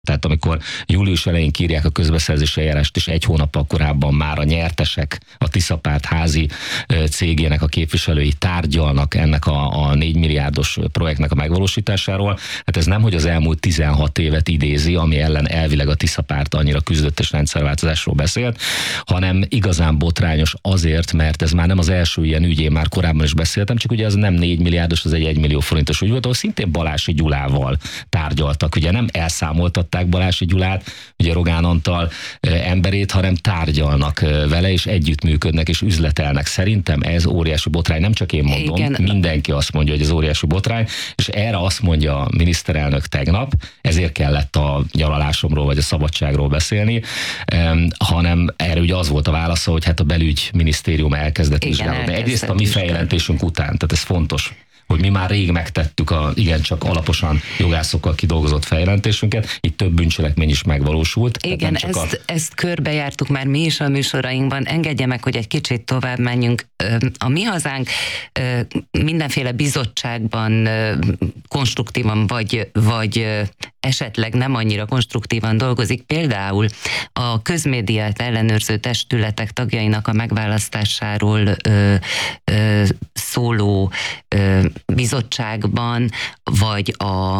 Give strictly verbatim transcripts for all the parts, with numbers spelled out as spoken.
Tehát amikor július elején kírják a közbeszerzési eljárást, és egy hónappal korábban már a nyertesek, a Tiszapárt házi cégének a képviselői tárgyalnak ennek a, a négy milliárdos projektnek a megvalósításáról. Hát ez nem, hogy az elmúlt tizenhat évet idézi, ami ellen elvileg a Tiszapárt annyira küzdött és rendszerváltozásról beszélt, hanem igazán botrányos azért, mert ez már nem az első ilyen ügy, én már korábban is beszéltem, csak ugye az nem négy milliárdos, az egy egy millió forintos ügy volt, ahol szintén Balási Gyulával tárgyaltak. Ugye nem elszámoltatták Balási Gyulát, ugye Rogán Antal emberét, hanem tárgyalnak vele, és együttműködnek, és üzletelnek. Szerintem ez óriási botrány, nem csak én mondom, igen. Mindenki azt mondja, hogy ez óriási botrány, és erre azt mondja a miniszterelnök tegnap, ezért kellett a nyaralásomról, vagy a szabadságról beszélni, hanem erre ugye az volt a válasza, hogy hát a belügyminisztérium elkezdett vizsgálódni. Egyrészt a mi fejjelentésünk után, tehát ez fontos, hogy mi már rég megtettük a igencsak alaposan jogászokkal kidolgozott feljelentésünket, itt több bűncselekmény is megvalósult. Igen, ezt, a... ezt körbejártuk már mi is a műsorainkban, engedje meg, hogy egy kicsit tovább menjünk. A Mi Hazánk mindenféle bizottságban konstruktívan, vagy, vagy esetleg nem annyira konstruktívan dolgozik, például a közmédiát ellenőrző testületek tagjainak a megválasztásáról ö, ö, szóló ö, bizottságban, vagy a,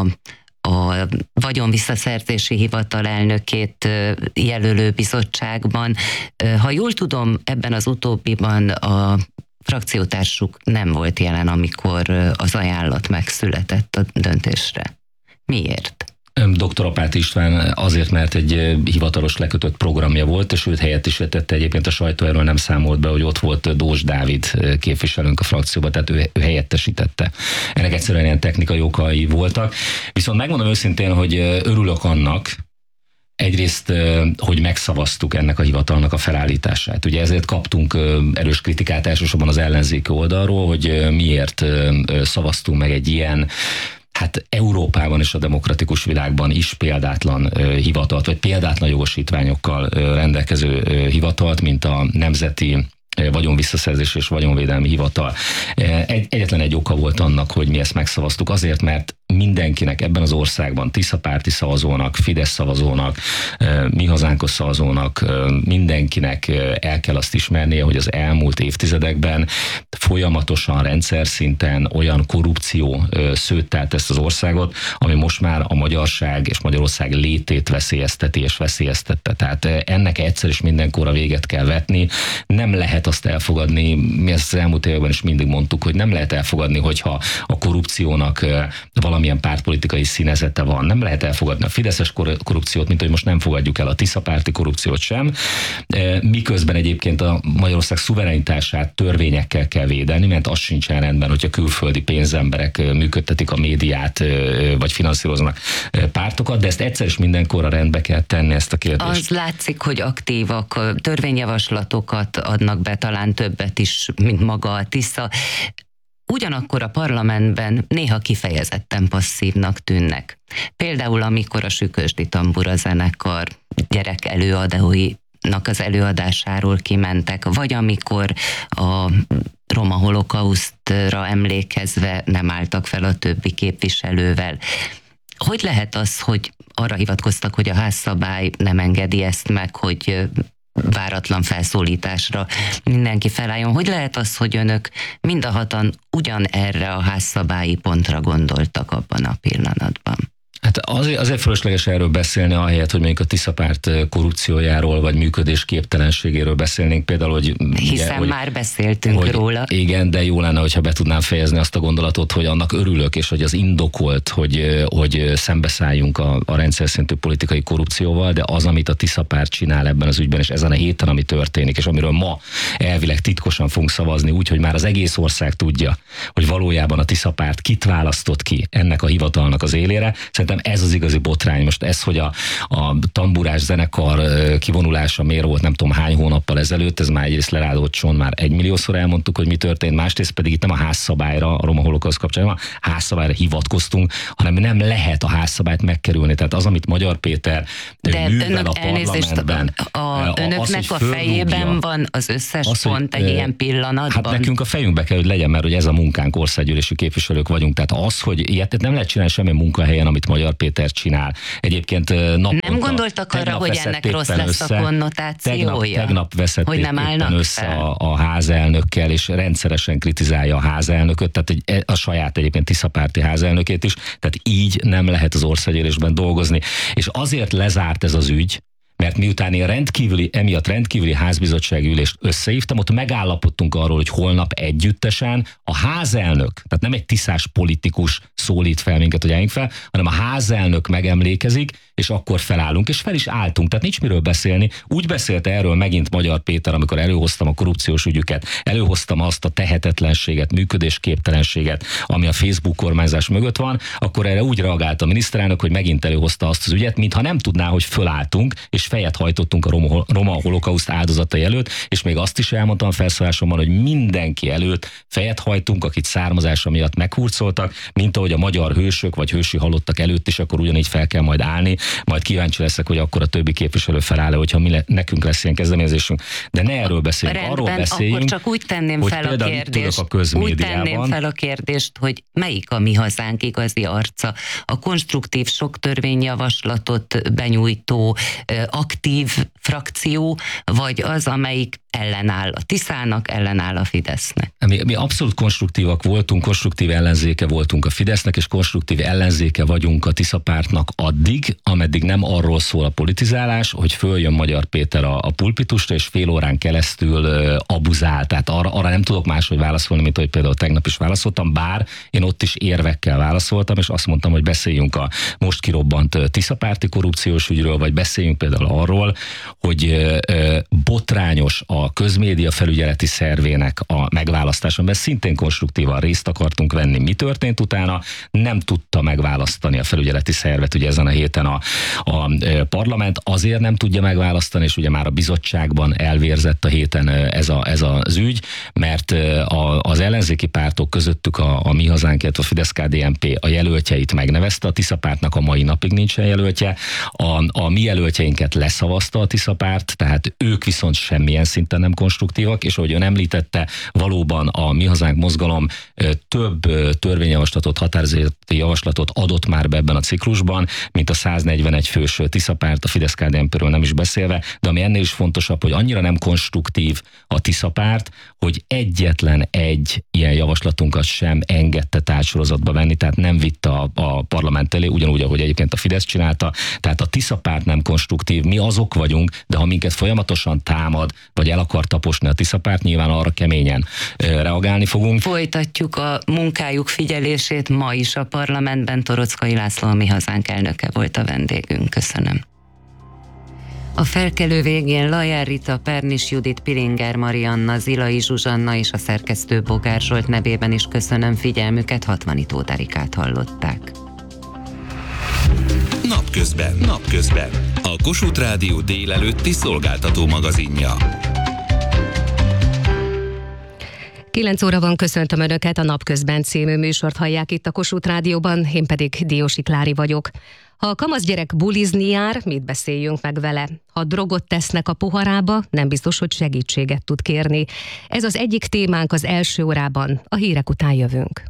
a vagyonvisszaszerzési hivatal elnökét jelölő bizottságban. Ha jól tudom, ebben az utóbbiban a frakciótársuk nem volt jelen, amikor az ajánlat megszületett a döntésre. Miért? doktor Apáti István azért, mert egy hivatalos lekötött programja volt, és őt helyettesítette. Egyébként a sajtó erről nem számolt be, hogy ott volt Dós Dávid képviselőnk a frakcióban, tehát ő, ő helyettesítette. Ennek egyszerűen ilyen technikai okai voltak. Viszont megmondom őszintén, hogy örülök annak, egyrészt, hogy megszavaztuk ennek a hivatalnak a felállítását. Ugye ezért kaptunk erős kritikát elsősorban az ellenzéki oldalról, hogy miért szavaztunk meg egy ilyen, hát Európában és a demokratikus világban is példátlan hivatalt, vagy példátlan jogosítványokkal rendelkező hivatalt, mint a Nemzeti Vagyonvisszaszerzés és Vagyonvédelmi Hivatal. Egy, egyetlen egy oka volt annak, hogy mi ezt megszavaztuk, azért, mert mindenkinek ebben az országban, Tiszapárti szavazónak, Fidesz szavazónak, Mi Hazánkos szavazónak, mindenkinek el kell azt ismernie, hogy az elmúlt évtizedekben folyamatosan rendszer szinten olyan korrupció szőttelt ezt az országot, ami most már a magyarság és Magyarország létét veszélyezteti és veszélyeztette. Tehát ennek egyszer is mindenkorra véget kell vetni. Nem lehet azt elfogadni, mi ezt az elmúlt években is mindig mondtuk, hogy nem lehet elfogadni, hogyha a korrupciónak valamilyen pártpolitikai színezete van. Nem lehet elfogadni a fideszes korrupciót, mint hogy most nem fogadjuk el a tiszapárti korrupciót sem. Miközben egyébként a Magyarország szuverenitását törvényekkel kell védeni, mert az sincsen rendben, hogyha külföldi pénzemberek működtetik a médiát, vagy finanszíroznak pártokat, de ezt egyszer is mindenkorra rendbe kell tenni, ezt a kérdést. Az látszik, hogy aktívak, törvényjavaslatokat adnak be, talán többet is, mint maga a Tisza. Ugyanakkor a parlamentben néha kifejezetten passzívnak tűnnek. Például amikor a Sükösdi Tambura zenekar gyerek előadóinak az előadásáról kimentek, vagy amikor a roma holokausztra emlékezve nem álltak fel a többi képviselővel. Hogy lehet az, hogy arra hivatkoztak, hogy a házszabály nem engedi ezt meg, hogy váratlan felszólításra mindenki felálljon? Hogy lehet az, hogy önök mind a hatan ugyanerre a házszabályi pontra gondoltak abban a pillanatban? Hát azért, azért fölösleges erről beszélni, ahelyett, hogy mondjuk a Tiszapárt korrupciójáról, vagy működésképtelenségéről beszélnénk, például, hogy... Hiszen ugye, hogy, már beszéltünk hogy, róla. Igen, de jó lenne, hogyha be tudnám fejezni azt a gondolatot, hogy annak örülök, és hogy az indokolt, hogy, hogy szembeszálljunk a, a rendszer szintű politikai korrupcióval, de az, amit a Tiszapárt csinál ebben az ügyben, és ezen a héten, ami történik, és amiről ma elvileg titkosan fogunk szavazni, úgy, hogy már az egész ország tudja, hogy valójában a Tiszapárt kit választott ki ennek a hivatalnak az élére. Szerintem ez az igazi botrány. Most ez, hogy a, a tamburás zenekar kivonulása miért volt nem tudom hány hónappal ezelőtt, ez már egyrészt lerádódson, már egymilliószor elmondtuk, hogy mi történt, másrészt pedig itt nem a házszabályra, a roma holokauszt kapcsán, nem a házszabályra hivatkoztunk, hanem nem lehet a házszabályt megkerülni. Tehát az, amit Magyar Péter de művel a parlamentben. A, a, önöknek az, a fejében van az összes az, pont egy ilyen pillanatban? Hát nekünk a fejünkbe kell, hogy legyen, mert hogy ez a munkánk, országgyűlési képviselők vagyunk. Tehát az, hogy ilyet nem lehet csinálni semmilyen munkahelyen, amit Magyar Magyar Péter csinál. Egyébként naponta, nem gondoltak arra, hogy ennek rossz lesz össze, a konnotációja? Tegnap, tegnap veszették hogy nem állnak össze a, a házelnökkel, és rendszeresen kritizálja a házelnököt, tehát egy, a saját egyébként tiszapárti házelnökét is, tehát így nem lehet az országgyűlésben dolgozni. És azért lezárt ez az ügy, mert miután én rendkívüli, emiatt rendkívüli házbizottsági ülést összehívtam, ott megállapodtunk arról, hogy holnap együttesen a házelnök, tehát nem egy tiszás politikus szólít fel minket, hogy álljunk fel, hanem a házelnök megemlékezik, és akkor felállunk, és fel is álltunk, tehát nincs miről beszélni. Úgy beszélt erről megint Magyar Péter, amikor előhoztam a korrupciós ügyüket, előhoztam azt a tehetetlenséget, működésképtelenséget, ami a Facebook kormányzás mögött van, akkor erre úgy reagált a miniszterelnök, hogy megint előhozta azt az ügyet, mintha nem tudná, hogy fölálltunk, és fejet hajtottunk a roma, roma holokauszt áldozatai előtt, és még azt is elmondtam a felszólásomban, hogy mindenki előtt fejet hajtunk, akit származása miatt meghurcoltak, mint ahogy a magyar hősök vagy hősi halottak előtt is, akkor ugyanígy fel kell majd állni, majd kíváncsi leszek, hogy akkor a többi képviselő feláll, hogyha mi le, nekünk lesz ilyen kezdeményezésünk. De ne erről beszéljünk, rendben, arról beszéljünk, akkor csak úgy tenném hogy fel a kérdést, a úgy tenném fel a kérdést, hogy melyik a mi hazánk igazi arca? A konstruktív sok törvényjavaslatot benyújtó aktív frakció, vagy az, amelyik ellenáll a Tiszának, ellenáll a Fidesznek? Mi, mi abszolút konstruktívak voltunk, konstruktív ellenzéke voltunk a Fidesznek, és konstruktív ellenzéke vagyunk a Tisza pártnak addig, ameddig nem arról szól a politizálás, hogy följön Magyar Péter a, a pulpitusra, és fél órán keresztül uh, abuzál. Tehát arra, arra nem tudok máshogy válaszolni, mint hogy például tegnap is válaszoltam, bár én ott is érvekkel válaszoltam, és azt mondtam, hogy beszéljünk a most kirobbant Tisza párti korrupciós ügyről, vagy beszéljünk például arról, hogy uh, uh, botrányos a a közmédia felügyeleti szervének a megválasztáson, mert szintén konstruktívan részt akartunk venni. Mi történt utána? Nem tudta megválasztani a felügyeleti szervet, ugye ezen a héten a, a parlament azért nem tudja megválasztani, és ugye már a bizottságban elvérzett a héten ez, a, ez az ügy, mert a, az ellenzéki pártok közöttük a, a Mi Hazánk, a Fidesz K D N P a jelöltjeit megnevezte, a Tisza pártnak a mai napig nincsen jelöltje, a, a mi jelöltjeinket leszavazta a Tisza párt, tehát ők viszont semmilyen szinten nem konstruktívak, és ahogy ön említette, valóban a Mi Hazánk mozgalom több törvényjavaslatot, határozati javaslatot adott már be ebben a ciklusban, mint a száznegyvenegy fős Tisza párt, a Fidesz K D N P-ről nem is beszélve, de ami ennél is fontosabb, hogy annyira nem konstruktív a Tisza párt, hogy egyetlen egy ilyen javaslatunkat sem engedte tárgysorozatba venni, tehát nem vitte a, a parlament elé, ugyanúgy, ahogy egyébként a Fidesz csinálta, tehát a Tisza párt nem konstruktív, mi azok vagyunk, de ha minket folyamatosan támad, vagy el akar taposni a Tisza párt, nyilván arra keményen reagálni fogunk. Folytatjuk a munkájuk figyelését ma is a parlamentben. Torockai László, a Mi Hazánk elnöke volt a vendégünk. Köszönöm. A felkelő végén Lajár Rita, Pernis Judit, Piringer Marianna, Zilai Zsuzsanna és a szerkesztő Bogár Zsolt nevében is köszönöm figyelmüket, Hatvani Tóth Erikát hallották. Napközben. Napközben. A Kossuth Rádió délelőtti szolgáltató magazinja. kilenc óra van, köszöntöm Önöket, a Napközben című műsort hallják itt a Kossuth Rádióban, én pedig Diósi Klári vagyok. Ha a kamaszgyerek bulizni jár, mit beszéljünk meg vele? Ha drogot tesznek a poharába, nem biztos, hogy segítséget tud kérni. Ez az egyik témánk az első órában, a hírek után jövünk.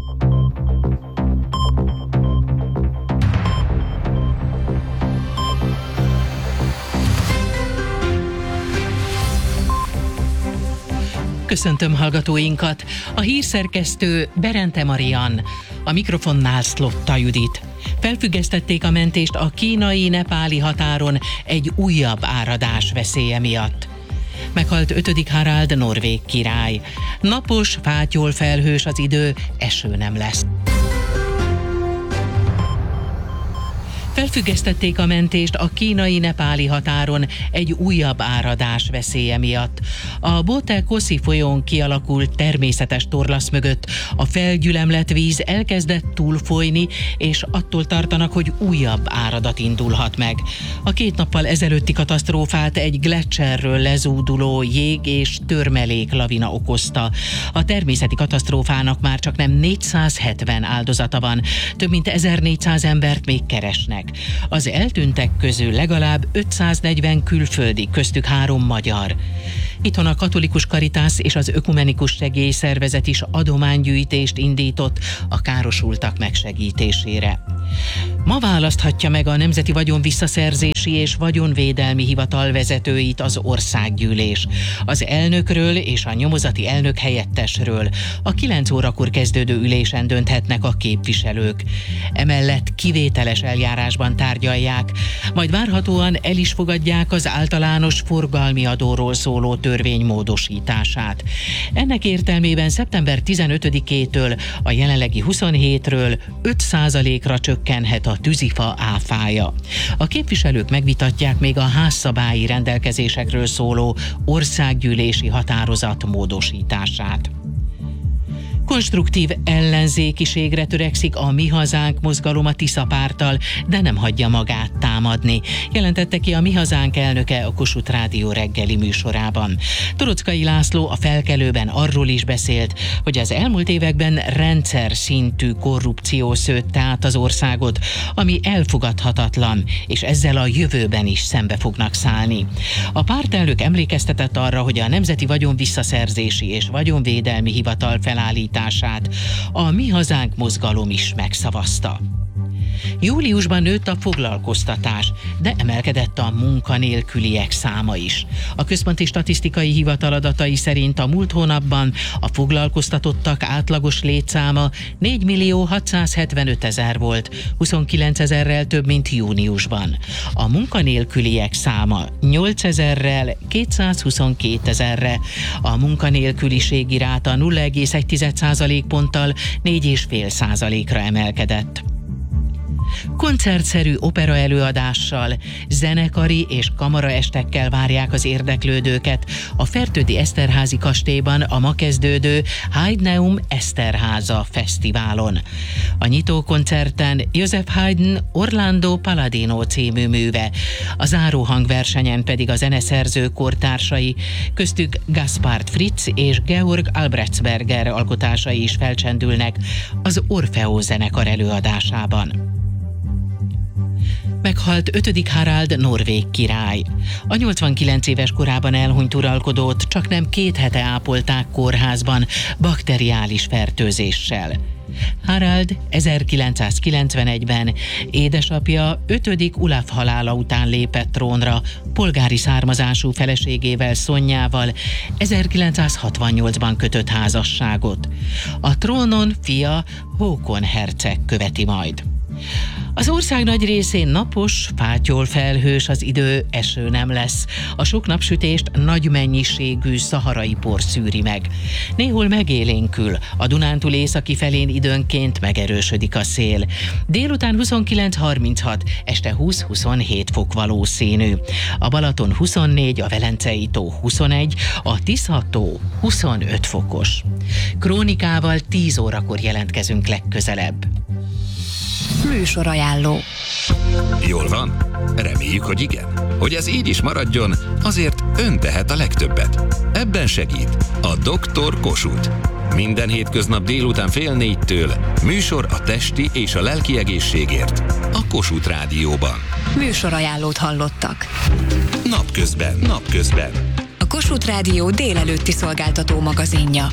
Köszöntöm hallgatóinkat! A hírszerkesztő Berente Marian, a mikrofonnál Szlotta Judit. Felfüggesztették a mentést a kínai-nepáli határon egy újabb áradás veszélye miatt. Meghalt ötödik Harald norvég király. Napos, fátyol felhős az idő, eső nem lesz. Felfüggesztették a mentést a kínai-nepáli határon egy újabb áradás veszélye miatt. A Bote-Koszi folyón kialakult természetes torlasz mögött a felgyülemlett víz elkezdett túlfolyni, és attól tartanak, hogy újabb áradat indulhat meg. A két nappal ezelőtti katasztrófát egy gleccserről lezúduló jég- és törmelék lavina okozta. A természeti katasztrófának már csak nem négyszázhetven áldozata van, több mint ezernégyszáz embert még keresnek. Az eltűntek közül legalább ötszáznegyven külföldi, köztük három magyar. Itthon a Katolikus Caritas és az Ökumenikus Segélyszervezet is adománygyűjtést indított a károsultak megsegítésére. Ma választhatja meg a Nemzeti Vagyonvisszaszerzési és Vagyonvédelmi Hivatal vezetőit az országgyűlés. Az elnökről és a nyomozati elnök helyettesről a kilenc órakor kezdődő ülésen dönthetnek a képviselők. Emellett kivételes eljárásban tárgyalják, majd várhatóan el is fogadják az általános forgalmi adóról szóló törvény módosítását. Ennek értelmében szeptember tizenötödikétől a jelenlegi huszonhétről öt százalékra csökkenhet a tűzifa áfája. A képviselők megvitatják még a házszabályi rendelkezésekről szóló országgyűlési határozat módosítását. Konstruktív ellenzékiségre törekszik a Mi Hazánk mozgalom a Tisza párttal, de nem hagyja magát támadni, jelentette ki a Mi Hazánk elnöke a Kossuth Rádió reggeli műsorában. Toroczkai László a Felkelőben arról is beszélt, hogy az elmúlt években rendszer szintű korrupció szőtte át az országot, ami elfogadhatatlan, és ezzel a jövőben is szembe fognak szállni. A pártelnök emlékeztetett arra, hogy a Nemzeti Vagyonvisszaszerzési és Vagyonvédelmi Hivatal felállít a Mi Hazánk mozgalom is megszavazta. Júliusban nőtt a foglalkoztatás, de emelkedett a munkanélküliek száma is. A Központi Statisztikai Hivatal adatai szerint a múlt hónapban a foglalkoztatottak átlagos létszáma négymillió hatszázhetvenöt ezer volt, huszonkilenc ezerrel több, mint júniusban. A munkanélküliek száma nyolcezerrel kétszázhuszonkét ezerre, a munkanélküliségi ráta nulla egész egy százalékponttal négy egész öt százalékra emelkedett. Koncertszerű opera előadással, zenekari és kamaraestekkel várják az érdeklődőket a Fertődi Eszterházy kastélyban a ma kezdődő Haydneum Eszterháza fesztiválon. A nyitókoncerten Joseph Haydn Orlando Palladino című műve, a záró hangversenyen pedig a zeneszerző kortársai, köztük Gaspard Fritz és Georg Albrechtsberger alkotásai is felcsendülnek az Orfeó zenekar előadásában. Meghalt ötödik Harald norvég király. A nyolcvankilenc éves korában elhunyt uralkodót csaknem két hete ápolták kórházban bakteriális fertőzéssel. Harald ezerkilencszázkilencvenegyben édesapja ötödik Olaf halála után lépett trónra, polgári származású feleségével, Szonyával ezerkilencszázhatvannyolcban kötött házasságot. A trónon fia, Håkon herceg követi majd. Az ország nagy részén napos, fátyol felhős az idő, eső nem lesz. A sok napsütést nagy mennyiségű szaharai por szűri meg. Néhol megélénkül, a Dunántúl északi felén időnként megerősödik a szél. Délután huszonkilenc harminchat, este húsz-huszonhét fok valószínű. A Balaton huszonnégy, a Velencei tó huszonegy, a Tisza-tó huszonöt fokos. Krónikával tíz órakor jelentkezünk legközelebb. Műsorajánló. Jól van? Reméljük, hogy igen. Hogy ez így is maradjon, azért ön tehet a legtöbbet. Ebben segít a doktor Kossuth. Minden hétköznap délután fél négytől műsor a testi és a lelki egészségért a Kossuth Rádióban. Műsorajánlót hallottak. Napközben, napközben. A Kossuth Rádió délelőtti szolgáltató magazinja.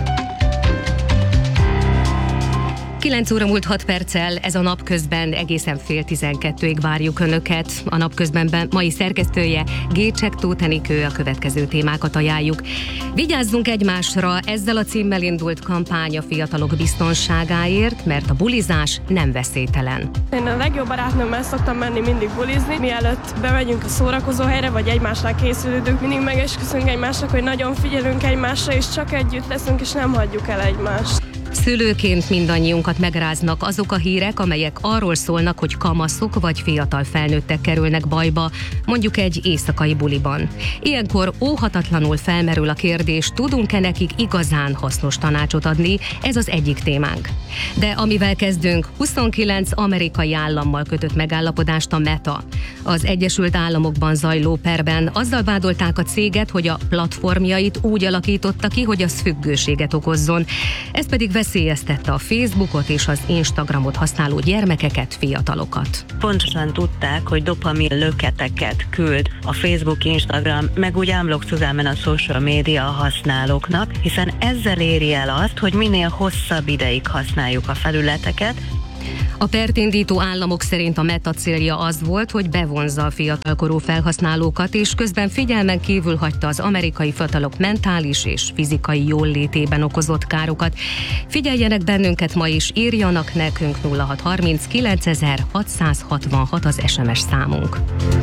kilenc óra múlt hat perccel, ez a Napközben, egészen fél tizenkettőig várjuk Önöket. A Napközbenben mai szerkesztője Gécsek Tóth Enikő, a következő témákat ajánljuk. Vigyázzunk egymásra, ezzel a címmel indult kampány a fiatalok biztonságáért, mert a bulizás nem veszélytelen. Én a legjobb barátnőmmel szoktam menni mindig bulizni, mielőtt bemegyünk a szórakozó helyre, vagy egymásnál készülődünk, mindig megesküszünk egymásnak, hogy nagyon figyelünk egymásra, és csak együtt leszünk, és nem hagyjuk el egymást. Szülőként mindannyiunkat megráznak azok a hírek, amelyek arról szólnak, hogy kamaszok vagy fiatal felnőttek kerülnek bajba, mondjuk egy éjszakai buliban. Ilyenkor óhatatlanul felmerül a kérdés, tudunk-e nekik igazán hasznos tanácsot adni, ez az egyik témánk. De amivel kezdünk, huszonkilenc amerikai állammal kötött megállapodást a Meta. Az Egyesült Államokban zajló perben azzal vádolták a céget, hogy a platformjait úgy alakította ki, hogy az függőséget okozzon. Ez pedig veszélyeztette a Facebookot és az Instagramot használó gyermekeket, fiatalokat. Pontosan tudták, hogy dopamin löketeket küld a Facebook, Instagram, meg úgy ámblok szuzámen a social média használóknak, hiszen ezzel éri el azt, hogy minél hosszabb ideig használjuk a felületeket. A pert indító államok szerint a Meta célja az volt, hogy bevonzza a fiatalkorú felhasználókat, és közben figyelmen kívül hagyta az amerikai fiatalok mentális és fizikai jólétében okozott károkat. Figyeljenek bennünket ma is, írjanak nekünk nulla hat harminc kilencezer-hatszázhatvanhat az es em es számunk.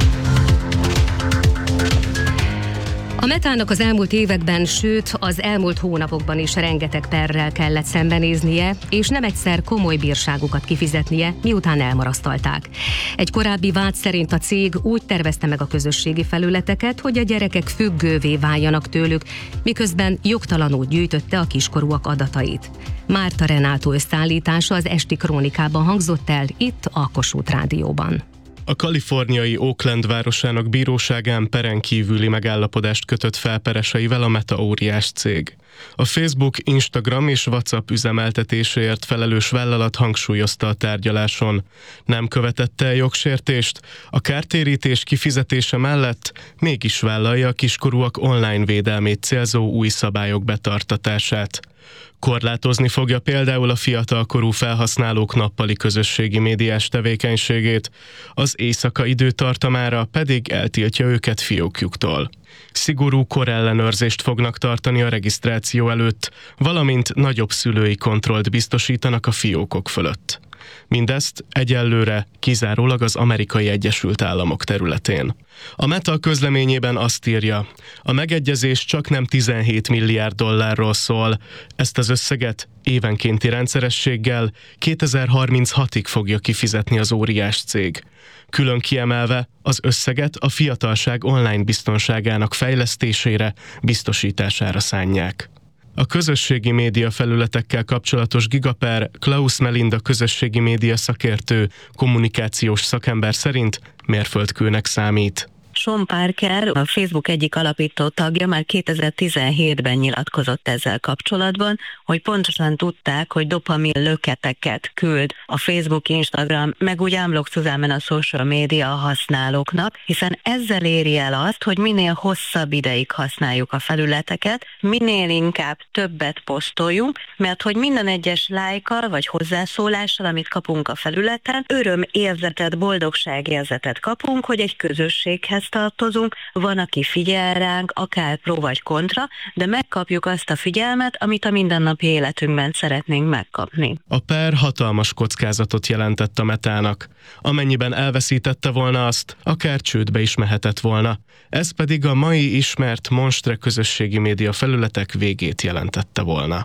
A Metának az elmúlt években, sőt az elmúlt hónapokban is rengeteg perrel kellett szembenéznie, és nem egyszer komoly bírságokat kifizetnie, miután elmarasztalták. Egy korábbi vád szerint a cég úgy tervezte meg a közösségi felületeket, hogy a gyerekek függővé váljanak tőlük, miközben jogtalanul gyűjtötte a kiskorúak adatait. Márta Renátó összeállítása az esti krónikában hangzott el itt a Kossuth Rádióban. A kaliforniai Oakland városának bíróságán peren kívüli megállapodást kötött felpereseivel a Meta óriás cég. A Facebook, Instagram és WhatsApp üzemeltetéséért felelős vállalat hangsúlyozta a tárgyaláson. Nem követette el jogsértést, a kártérítés kifizetése mellett mégis vállalja a kiskorúak online védelmét célzó új szabályok betartatását. Korlátozni fogja például a fiatalkorú felhasználók nappali közösségi médiás tevékenységét, az éjszaka időtartamára pedig eltiltja őket fiókjuktól. Szigorú korellenőrzést fognak tartani a regisztráció előtt, valamint nagyobb szülői kontrollt biztosítanak a fiókok fölött. Mindezt egyelőre kizárólag az Amerikai Egyesült Államok területén. A Meta közleményében azt írja, a megegyezés csak nem tizenhét milliárd dollárról szól, ezt az összeget évenkénti rendszerességgel kétezer-harminchatig fogja kifizetni az óriás cég. Külön kiemelve az összeget a fiatalság online biztonságának fejlesztésére, biztosítására szánják. A közösségi média felületekkel kapcsolatos gigaper Klaus Melinda közösségi média szakértő, kommunikációs szakember szerint mérföldkőnek számít. Sean Parker, a Facebook egyik alapító tagja, már kétezer-tizenhétben nyilatkozott ezzel kapcsolatban, hogy pontosan tudták, hogy dopamin löketeket küld a Facebook, Instagram, meg úgy ámblok Szuzámen a social média használóknak, hiszen ezzel éri el azt, hogy minél hosszabb ideig használjuk a felületeket, minél inkább többet posztoljunk, mert hogy minden egyes lájkkal vagy hozzászólással, amit kapunk a felületen, örömérzetet, boldogságérzetet kapunk, hogy egy közösséghez tartozunk, van, aki figyel ránk, akár pro vagy kontra, de megkapjuk azt a figyelmet, amit a mindennapi életünkben szeretnénk megkapni. A per hatalmas kockázatot jelentett a Metának. Amennyiben elveszítette volna azt, akár csődbe is mehetett volna. Ez pedig a mai ismert monstre közösségi média felületek végét jelentette volna.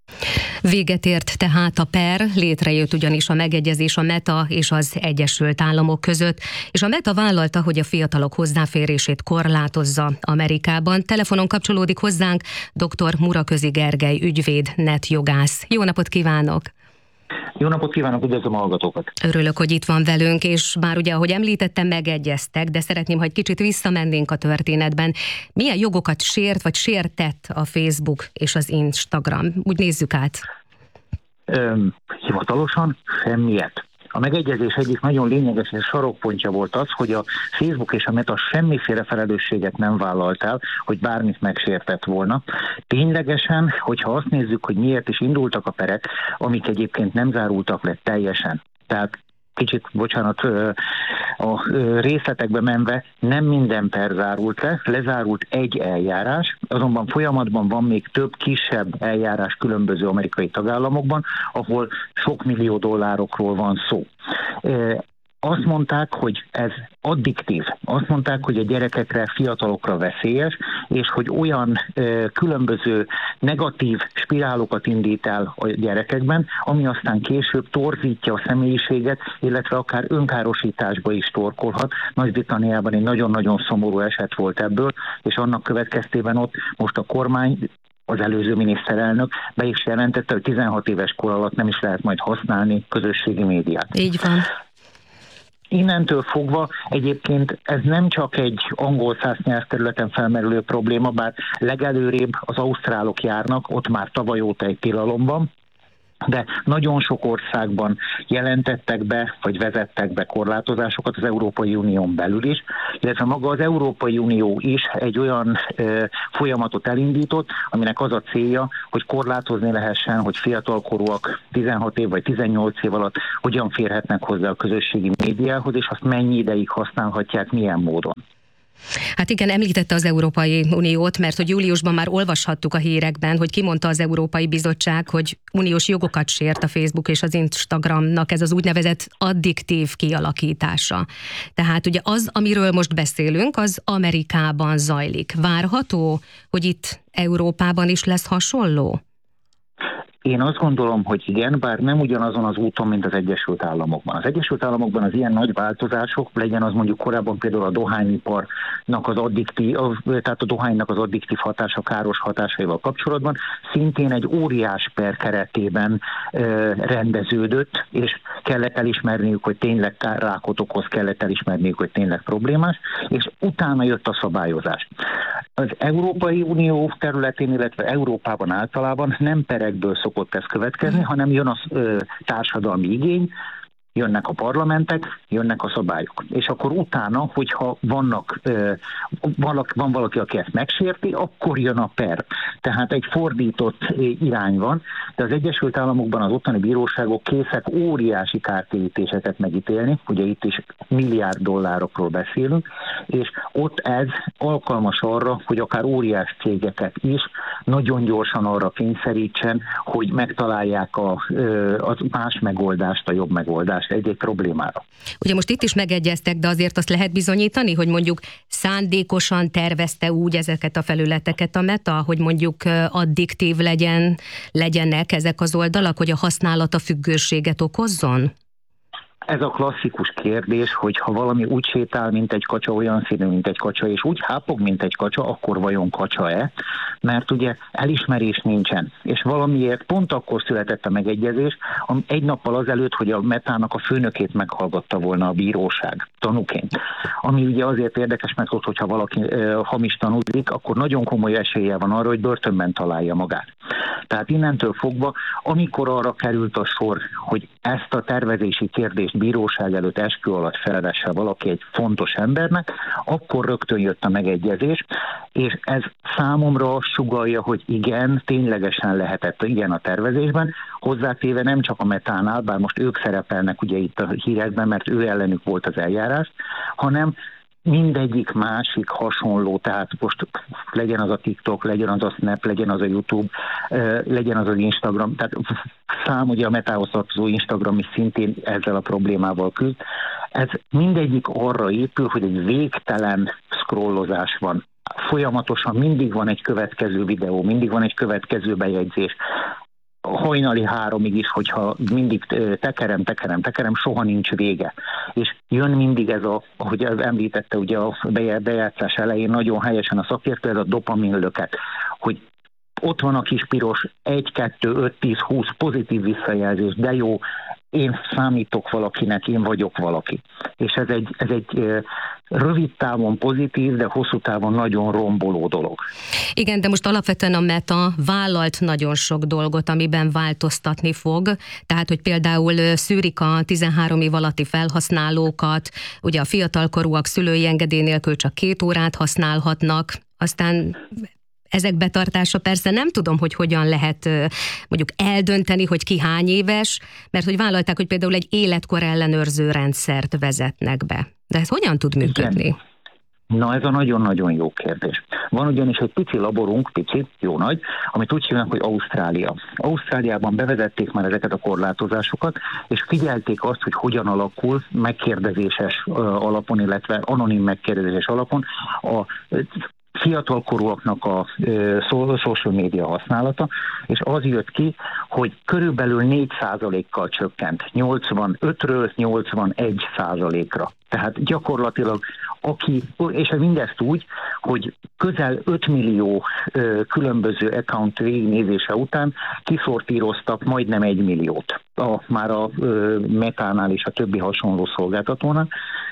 Véget ért tehát a per, létrejött ugyanis a megegyezés a Meta és az Egyesült Államok között, és a Meta vállalta, hogy a fiatalok hozzáférését korlátozza Amerikában. Telefonon kapcsolódik hozzánk dr. Muraközi Gergely, ügyvéd, netjogász. Jó napot kívánok! Jó napot kívánok, üdvözlöm a hallgatókat! Örülök, hogy itt van velünk, és már ugye, ahogy említettem, megegyeztek, de szeretném, hogy kicsit visszamennénk a történetben. Milyen jogokat sért, vagy sértett a Facebook és az Instagram? Úgy nézzük át. Öm, hivatalosan semmiet. A megegyezés egyik nagyon lényeges és sarokpontja volt az, hogy a Facebook és a Meta semmiféle felelősséget nem vállalt el, hogy bármit megsértett volna. Ténylegesen, hogyha azt nézzük, hogy miért is indultak a perek, amik egyébként nem zárultak le teljesen. Tehát kicsit, bocsánat, a részletekbe menve nem minden per zárult le, lezárult egy eljárás, azonban folyamatban van még több kisebb eljárás különböző amerikai tagállamokban, ahol sok millió dollárokról van szó. Azt mondták, hogy ez addiktív. Azt mondták, hogy a gyerekekre, fiatalokra veszélyes, és hogy olyan ö, különböző negatív spirálokat indít el a gyerekekben, ami aztán később torzítja a személyiséget, illetve akár önkárosításba is torkolhat. Nagy-Britanniában egy nagyon-nagyon szomorú eset volt ebből, és annak következtében ott most a kormány, az előző miniszterelnök be is jelentette, hogy tizenhat éves kor alatt nem is lehet majd használni közösségi médiát. Így van. Innentől fogva egyébként ez nem csak egy angol száz nyelvterületen felmerülő probléma, bár legelőrébb az ausztrálok járnak, ott már tavaly óta egy tilalom van, De nagyon sok országban jelentettek be, vagy vezettek be korlátozásokat az Európai Unión belül is, illetve maga az Európai Unió is egy olyan e, folyamatot elindított, aminek az a célja, hogy korlátozni lehessen, hogy fiatalkorúak tizenhat év vagy tizennyolc év alatt hogyan férhetnek hozzá a közösségi médiához, és azt mennyi ideig használhatják, milyen módon. Hát igen, említette az Európai Uniót, mert hogy júliusban már olvashattuk a hírekben, hogy kimondta az Európai Bizottság, hogy uniós jogokat sért a Facebook és az Instagramnak ez az úgynevezett addiktív kialakítása. Tehát ugye az, amiről most beszélünk, az Amerikában zajlik. Várható, hogy itt Európában is lesz hasonló? Én azt gondolom, hogy igen, bár nem ugyanazon az úton, mint az Egyesült Államokban. Az Egyesült Államokban az ilyen nagy változások, legyen az mondjuk korábban például a dohányiparnak az addiktív, tehát a dohánynak az addiktív hatása, káros hatásaival kapcsolatban szintén egy óriás per keretében ö, rendeződött, és kellett elismerniük, hogy tényleg rákot okoz, kellett elismerniük, hogy tényleg problémás, és utána jött a szabályozás. Az Európai Unió területén, illetve Európában általában nem perekből szokott ez következni, hanem jön a ö, társadalmi igény, jönnek a parlamentek, jönnek a szabályok. És akkor utána, hogyha vannak, ö, valaki, van valaki, aki ezt megsérti, akkor jön a per. Tehát egy fordított irány van, de az Egyesült Államokban az ottani bíróságok készek óriási kártérítéseket megítélni, ugye itt is milliárd dollárokról beszélünk, és ott ez alkalmas arra, hogy akár óriás cégeket is nagyon gyorsan arra kényszerítsen, hogy megtalálják a, a más megoldást, a jobb megoldást egy-egy problémára. Ugye most itt is megegyeztek, de azért azt lehet bizonyítani, hogy mondjuk szándékosan tervezte úgy ezeket a felületeket a Meta, hogy mondjuk addiktív legyen, legyenek ezek az oldalak, hogy a használata függőséget okozzon? Ez a klasszikus kérdés, hogy ha valami úgy sétál, mint egy kacsa, olyan színű, mint egy kacsa, és úgy hápog, mint egy kacsa, akkor vajon kacsa-e? Mert ugye elismerés nincsen. És valamiért pont akkor született a megegyezés, egy nappal azelőtt, hogy a Metának a főnökét meghallgatta volna a bíróság tanúként. Ami ugye azért érdekes, mert ott, hogyha valaki e, hamis tanúzik, akkor nagyon komoly esélye van arra, hogy börtönben találja magát. Tehát innentől fogva, amikor arra került a sor, hogy ezt a tervezési kérdést bíróság előtt eskü alatt felvesse valaki egy fontos embernek, akkor rögtön jött a megegyezés, és ez számomra azt sugallja, hogy igen, ténylegesen lehetett igen a tervezésben, hozzátéve nem csak a Metánál, bár most ők szerepelnek ugye itt a hírekben, mert ő ellenük volt az eljárás, hanem mindegyik másik hasonló, tehát most legyen az a TikTok, legyen az a Snap, legyen az a YouTube, legyen az az Instagram, tehát szám ugye a Metához tartozó Instagram is szintén ezzel a problémával küzd. Ez mindegyik arra épül, hogy egy végtelen scrollozás van. Folyamatosan mindig van egy következő videó, mindig van egy következő bejegyzés. Hajnali háromig is, hogyha mindig tekerem, tekerem, tekerem, soha nincs vége. És jön mindig ez a, ahogy említette ugye a bejátszás elején nagyon helyesen a szakértő, ez a dopaminlöket, hogy ott van a kis piros egy, kettő, öt, tíz, húsz pozitív visszajelzés, de jó, én számítok valakinek, én vagyok valaki. És ez egy, ez egy rövid távon pozitív, de hosszú távon nagyon romboló dolog. Igen, de most alapvetően a Meta vállalt nagyon sok dolgot, amiben változtatni fog. Tehát, hogy például szűrik a tizenhárom év alatti felhasználókat, ugye a fiatalkorúak szülői engedély nélkül csak két órát használhatnak, aztán ezek betartása persze nem tudom, hogy hogyan lehet mondjuk eldönteni, hogy ki hány éves, mert hogy vállalták, hogy például egy életkor ellenőrző rendszert vezetnek be. De ez hogyan tud működni? Igen. Na, ez a nagyon-nagyon jó kérdés. Van ugyanis egy pici laborunk, pici, jó nagy, amit úgy hívnak, hogy Ausztrália. Ausztráliában bevezették már ezeket a korlátozásokat, és figyelték azt, hogy hogyan alakul megkérdezéses alapon, illetve anonim megkérdezéses alapon a fiatalkorúaknak a social média használata, és az jött ki, hogy körülbelül négy százalékkal csökkent, nyolcvanötről nyolcvanegy százalékra. Tehát gyakorlatilag aki, és mindezt úgy, hogy közel öt millió ö, különböző account végignézése után kiszortíroztak majdnem egy milliót. A, már a ö, Metánál és a többi hasonló szolgáltatónak,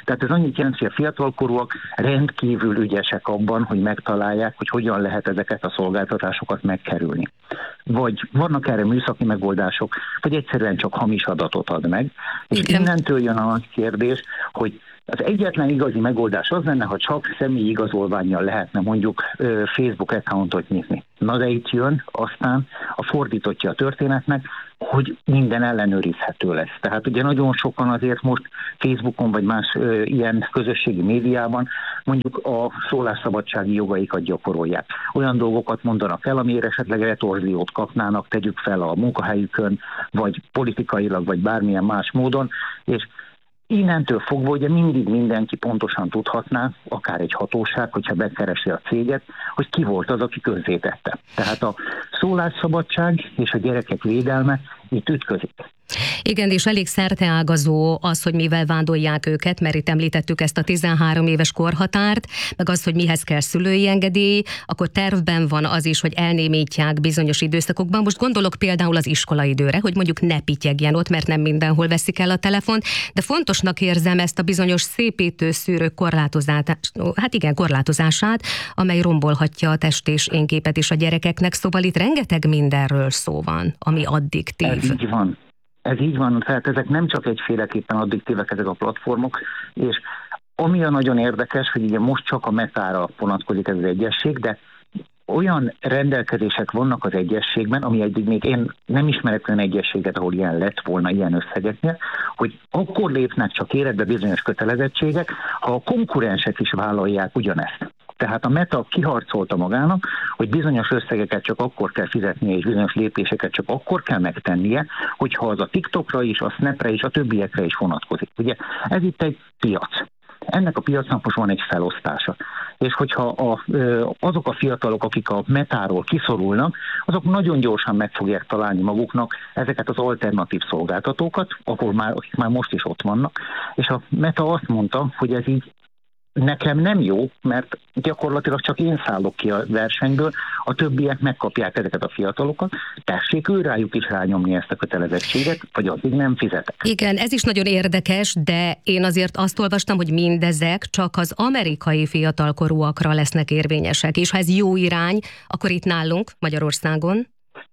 Tehát ez annyit jelent, hogy a fiatalkorúak rendkívül ügyesek abban, hogy megtalálják, hogy hogyan lehet ezeket a szolgáltatásokat megkerülni. Vagy vannak erre műszaki megoldások, vagy egyszerűen csak hamis adatot ad meg. És Igen. innentől jön a nagy kérdés, hogy az egyetlen igazi megoldás az lenne, ha csak személyi igazolvánnyal lehetne mondjuk Facebook accountot nyitni. Na de itt jön aztán a fordítottja a történetnek, hogy minden ellenőrizhető lesz. Tehát ugye nagyon sokan azért most Facebookon vagy más ö, ilyen közösségi médiában mondjuk a szólásszabadsági jogaikat gyakorolják. Olyan dolgokat mondanak el, amiért esetleg retorziót kapnának, tegyük fel a munkahelyükön, vagy politikailag, vagy bármilyen más módon, és innentől fogva ugye mindig mindenki pontosan tudhatná, akár egy hatóság, hogyha bekeresi a céget, hogy ki volt az, aki közzétette. Tehát a szólásszabadság és a gyerekek védelme itt ütközik. Igen, és elég szerteágazó az, hogy mivel vádolják őket, mert itt említettük ezt a tizenhárom éves korhatárt, meg az, hogy mihez kell szülői engedély, akkor tervben van az is, hogy elnémítják bizonyos időszakokban. Most gondolok például az iskolaidőre, hogy mondjuk ne pityegjen ott, mert nem mindenhol veszik el a telefont, de fontosnak érzem ezt a bizonyos szépítő szűrők korlátozását, hát igen, korlátozását, amely rombolhatja a test és énképet is a gyerekeknek, szóval itt rengeteg mindenről szó van, ami addiktív. Ez így van. Ez így van, tehát ezek nem csak egyféleképpen addiktívek ezek a platformok, és ami a nagyon érdekes, hogy ugye most csak a Metára vonatkozik ez az egyesség, de olyan rendelkezések vannak az egyességben, ami eddig még én nem ismerek olyan egyességet, ahol ilyen lett volna ilyen összegeknél, hogy akkor lépnek csak életbe bizonyos kötelezettségek, ha a konkurensek is vállalják ugyanezt. Tehát a Meta kiharcolta magának, hogy bizonyos összegeket csak akkor kell fizetnie, és bizonyos lépéseket csak akkor kell megtennie, hogyha az a TikTokra is, a Snapre is, a többiekre is vonatkozik. Ugye ez itt egy piac. Ennek a piacnak most van egy felosztása. És hogyha a, azok a fiatalok, akik a Metáról kiszorulnak, azok nagyon gyorsan meg fogják találni maguknak ezeket az alternatív szolgáltatókat, ahol már, akik már most is ott vannak. És a Meta azt mondta, hogy ez így nekem nem jó, mert gyakorlatilag csak én szállok ki a versenyből, a többiek megkapják ezeket a fiatalokat, tessék őrájuk is rányomni ezt a kötelezettséget, vagy addig nem fizetek. Igen, ez is nagyon érdekes, de én azért azt olvastam, hogy mindezek csak az amerikai fiatalkorúakra lesznek érvényesek, és ha ez jó irány, akkor itt nálunk, Magyarországon?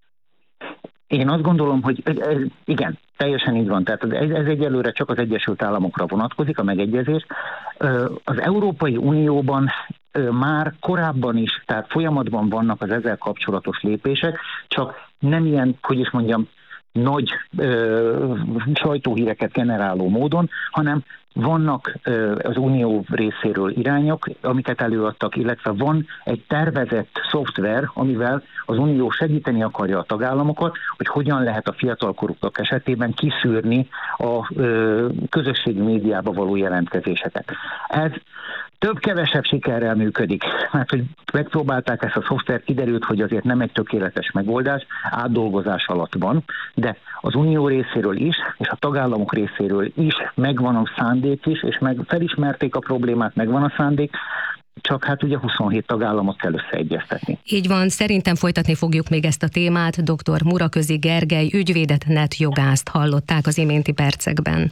Én azt gondolom, hogy ez, igen, teljesen így van. Tehát ez, ez egyelőre csak az Egyesült Államokra vonatkozik, a megegyezés. Az Európai Unióban már korábban is, tehát folyamatban vannak az ezzel kapcsolatos lépések, csak nem ilyen, hogy is mondjam, nagy ö, sajtóhíreket generáló módon, hanem vannak ö, az Unió részéről irányok, amiket előadtak, illetve van egy tervezett szoftver, amivel az Unió segíteni akarja a tagállamokat, hogy hogyan lehet a fiatalkorúak esetében kiszűrni a ö, közösségi médiába való jelentkezéseket. Ez több-kevesebb sikerrel működik, mert hogy megpróbálták ezt a szoftvert, kiderült, hogy azért nem egy tökéletes megoldás, átdolgozás alatt van, de az Unió részéről is, és a tagállamok részéről is megvan a szándék is, és meg felismerték a problémát, megvan a szándék, csak hát ugye huszonhét tagállamot kell összeegyeztetni. Így van, szerintem folytatni fogjuk még ezt a témát. doktor Muraközi Gergely ügyvédet, net jogászt hallották az iménti percekben.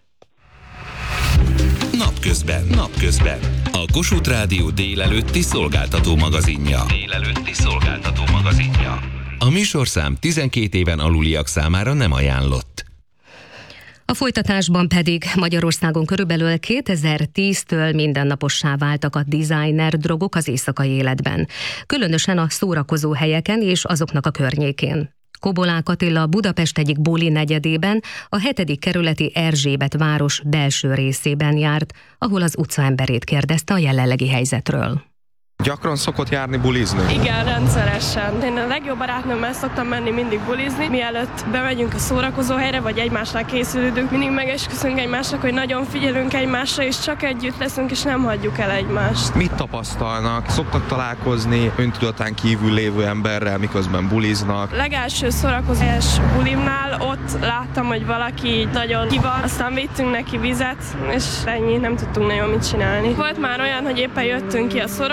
Napközben, napközben. A Kossuth Rádió délelőtti szolgáltató magazinja. Délelőtti szolgáltató magazinja. A műsorszám tizenkét éven aluliak számára nem ajánlott. A folytatásban pedig Magyarországon körülbelül kétezer-tíztől mindennapossá váltak a designer drogok az éjszakai életben. Különösen a szórakozó helyeken és azoknak a környékén. Kobolák Attila Budapest egyik buli negyedében, a hetedik kerületi Erzsébet város belső részében járt, ahol az utcaemberét kérdezte a jelenlegi helyzetről. Gyakran szokott járni bulizni? Igen, rendszeresen. Én a legjobb barátnőmmel szoktam menni mindig bulizni. Mielőtt bemegyünk a szórakozó helyre, vagy egymásnál készülődünk, mindig megesküszünk egymásnak, hogy nagyon figyelünk egymásra, és csak együtt leszünk, és nem hagyjuk el egymást. Mit tapasztalnak? Szoktak találkozni öntudatán kívül lévő emberrel, miközben buliznak? Legelső szórakozás bulimnál ott láttam, hogy valaki nagyon ki van, aztán vittünk neki vizet, és ennyi, nem tudtunk nagyon mit csinálni. Volt már olyan, hogy éppen jöttünk ki a szórakozó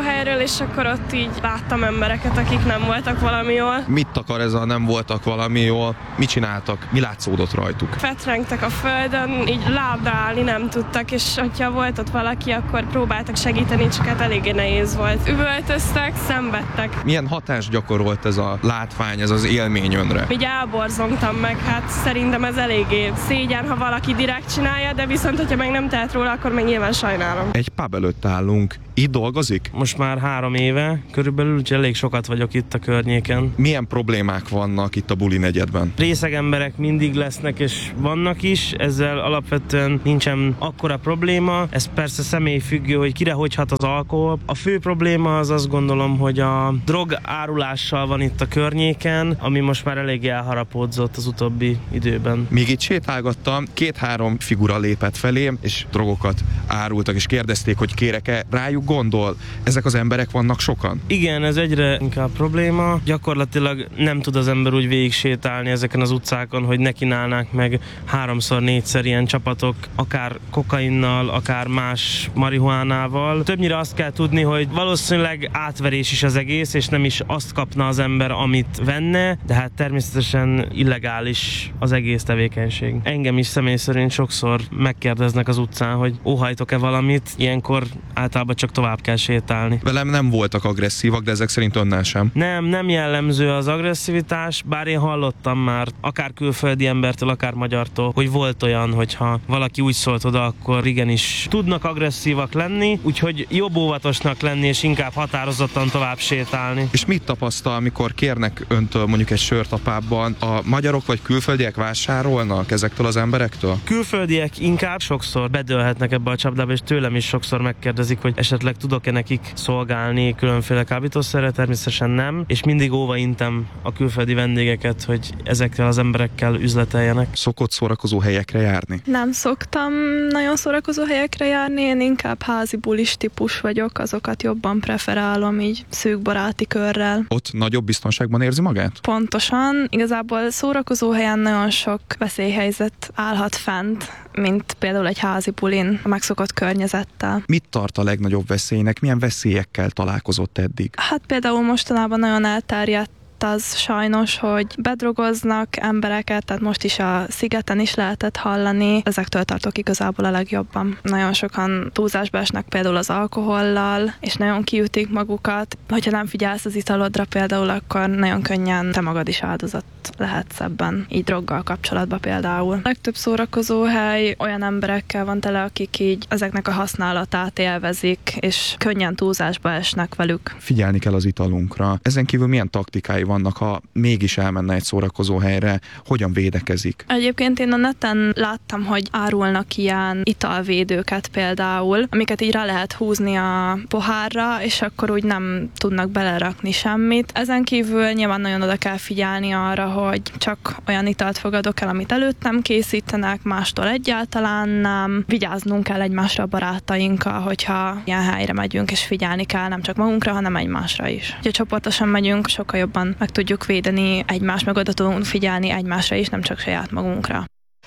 szórakozóhelyről, és akkor ott így láttam embereket, akik nem voltak valami jól. Mit akar ez a nem voltak valami jól? Mit csináltak? Mi látszódott rajtuk? Fetrengtek a földön, így lábra állni nem tudtak, és hogyha volt ott valaki, akkor próbáltak segíteni, csak hát eléggé nehéz volt. Üvöltöztek, szenvedtek. Milyen hatást gyakorolt ez a látvány, ez az élmény önre? Így elborzongtam meg, hát szerintem ez eléggé szégyen, ha valaki direkt csinálja, de viszont, hogyha meg nem tehet róla, akkor meg nyilván sajnálom. Egy pub előtt állunk. Itt dolgozik? Most már három éve, körülbelül, úgyhogy elég sokat vagyok itt a környéken. Milyen problémák vannak itt a buli negyedben? Részeg emberek mindig lesznek és vannak is, ezzel alapvetően nincsen akkora probléma. Ez persze személyfüggő, hogy kire hogy hat az alkohol. A fő probléma az azt gondolom, hogy a drog árulással van itt a környéken, ami most már elég elharapódzott az utóbbi időben. Míg itt sétálgattam, két-három figura lépett felém, és drogokat árultak, és kérdezték, hogy kérek-e rájuk gondol. Ezek az emberek vannak sokan? Igen, ez egyre inkább probléma. Gyakorlatilag nem tud az ember úgy végig sétálni ezeken az utcákon, hogy ne kínálnák meg háromszor, négyszer ilyen csapatok, akár kokainnal, akár más marihuánával. Többnyire azt kell tudni, hogy valószínűleg átverés is az egész, és nem is azt kapna az ember, amit venne, de hát természetesen illegális az egész tevékenység. Engem is személy szerint sokszor megkérdeznek az utcán, hogy óhajtok-e valamit, ilyenkor általában csak tovább kell sétálni. Velem nem voltak agresszívak, de ezek szerint önnel sem. Nem, nem jellemző az agresszivitás, bár én hallottam már akár külföldi embertől, akár magyartól, hogy volt olyan, hogyha valaki úgy szólt oda, akkor igenis tudnak agresszívak lenni, úgyhogy jobb óvatosnak lenni, és inkább határozottan tovább sétálni. És mit tapasztal, amikor kérnek öntől mondjuk egy sört a pubban? A magyarok vagy külföldiek vásárolnak ezektől az emberektől? Külföldiek inkább sokszor bedőlhetnek ebbe a csapdába, és tőlem is sokszor megkérdezik, hogy esetleg tudok-e nekik szolgálni különféle kábítószerre, természetesen nem, és mindig óva intem a külföldi vendégeket, hogy ezekkel az emberekkel üzleteljenek. Szokott szórakozó helyekre járni? Nem szoktam nagyon szórakozó helyekre járni, én inkább házi bulis típus vagyok, azokat jobban preferálom így szűk baráti körrel. Ott nagyobb biztonságban érzi magát? Pontosan, igazából szórakozó helyen nagyon sok veszélyhelyzet állhat fent, mint például egy házi bulin a megszokott környezettel. Mit tart a legnagyobb veszélynek? Milyen veszélyekkel találkozott eddig? Hát például mostanában nagyon elterjedt az sajnos, hogy bedrogoznak embereket, tehát most is a Szigeten is lehetett hallani. Ezektől tartok igazából a legjobban. Nagyon sokan túlzásba esnek például az alkohollal, és nagyon kiütik magukat. Hogyha nem figyelsz az italodra például, akkor nagyon könnyen te magad is áldozat lehetsz ebben, így droggal kapcsolatban például. A legtöbb szórakozóhely olyan emberekkel van tele, akik így ezeknek a használatát élvezik, és könnyen túlzásba esnek velük. Figyelni kell az italunkra. Ezen kívül milyen taktikái vannak, ha mégis elmenne egy szórakozó helyre, hogyan védekezik? Egyébként én a neten láttam, hogy árulnak ilyen italvédőket például, amiket így rá lehet húzni a pohárra, és akkor úgy nem tudnak belerakni semmit. Ezen kívül nyilván nagyon oda kell figyelni arra, hogy csak olyan italt fogadok el, amit előttem készítenek, mástól egyáltalán nem. Vigyáznunk kell egymásra a barátainkkal, hogyha ilyen helyre megyünk, és figyelni kell nem csak magunkra, hanem egymásra is. Ha csoportosan megyünk, sokkal jobban meg tudjuk védeni egymást, meg oda tudunk figyelni egymásra is, nem csak saját magunkra.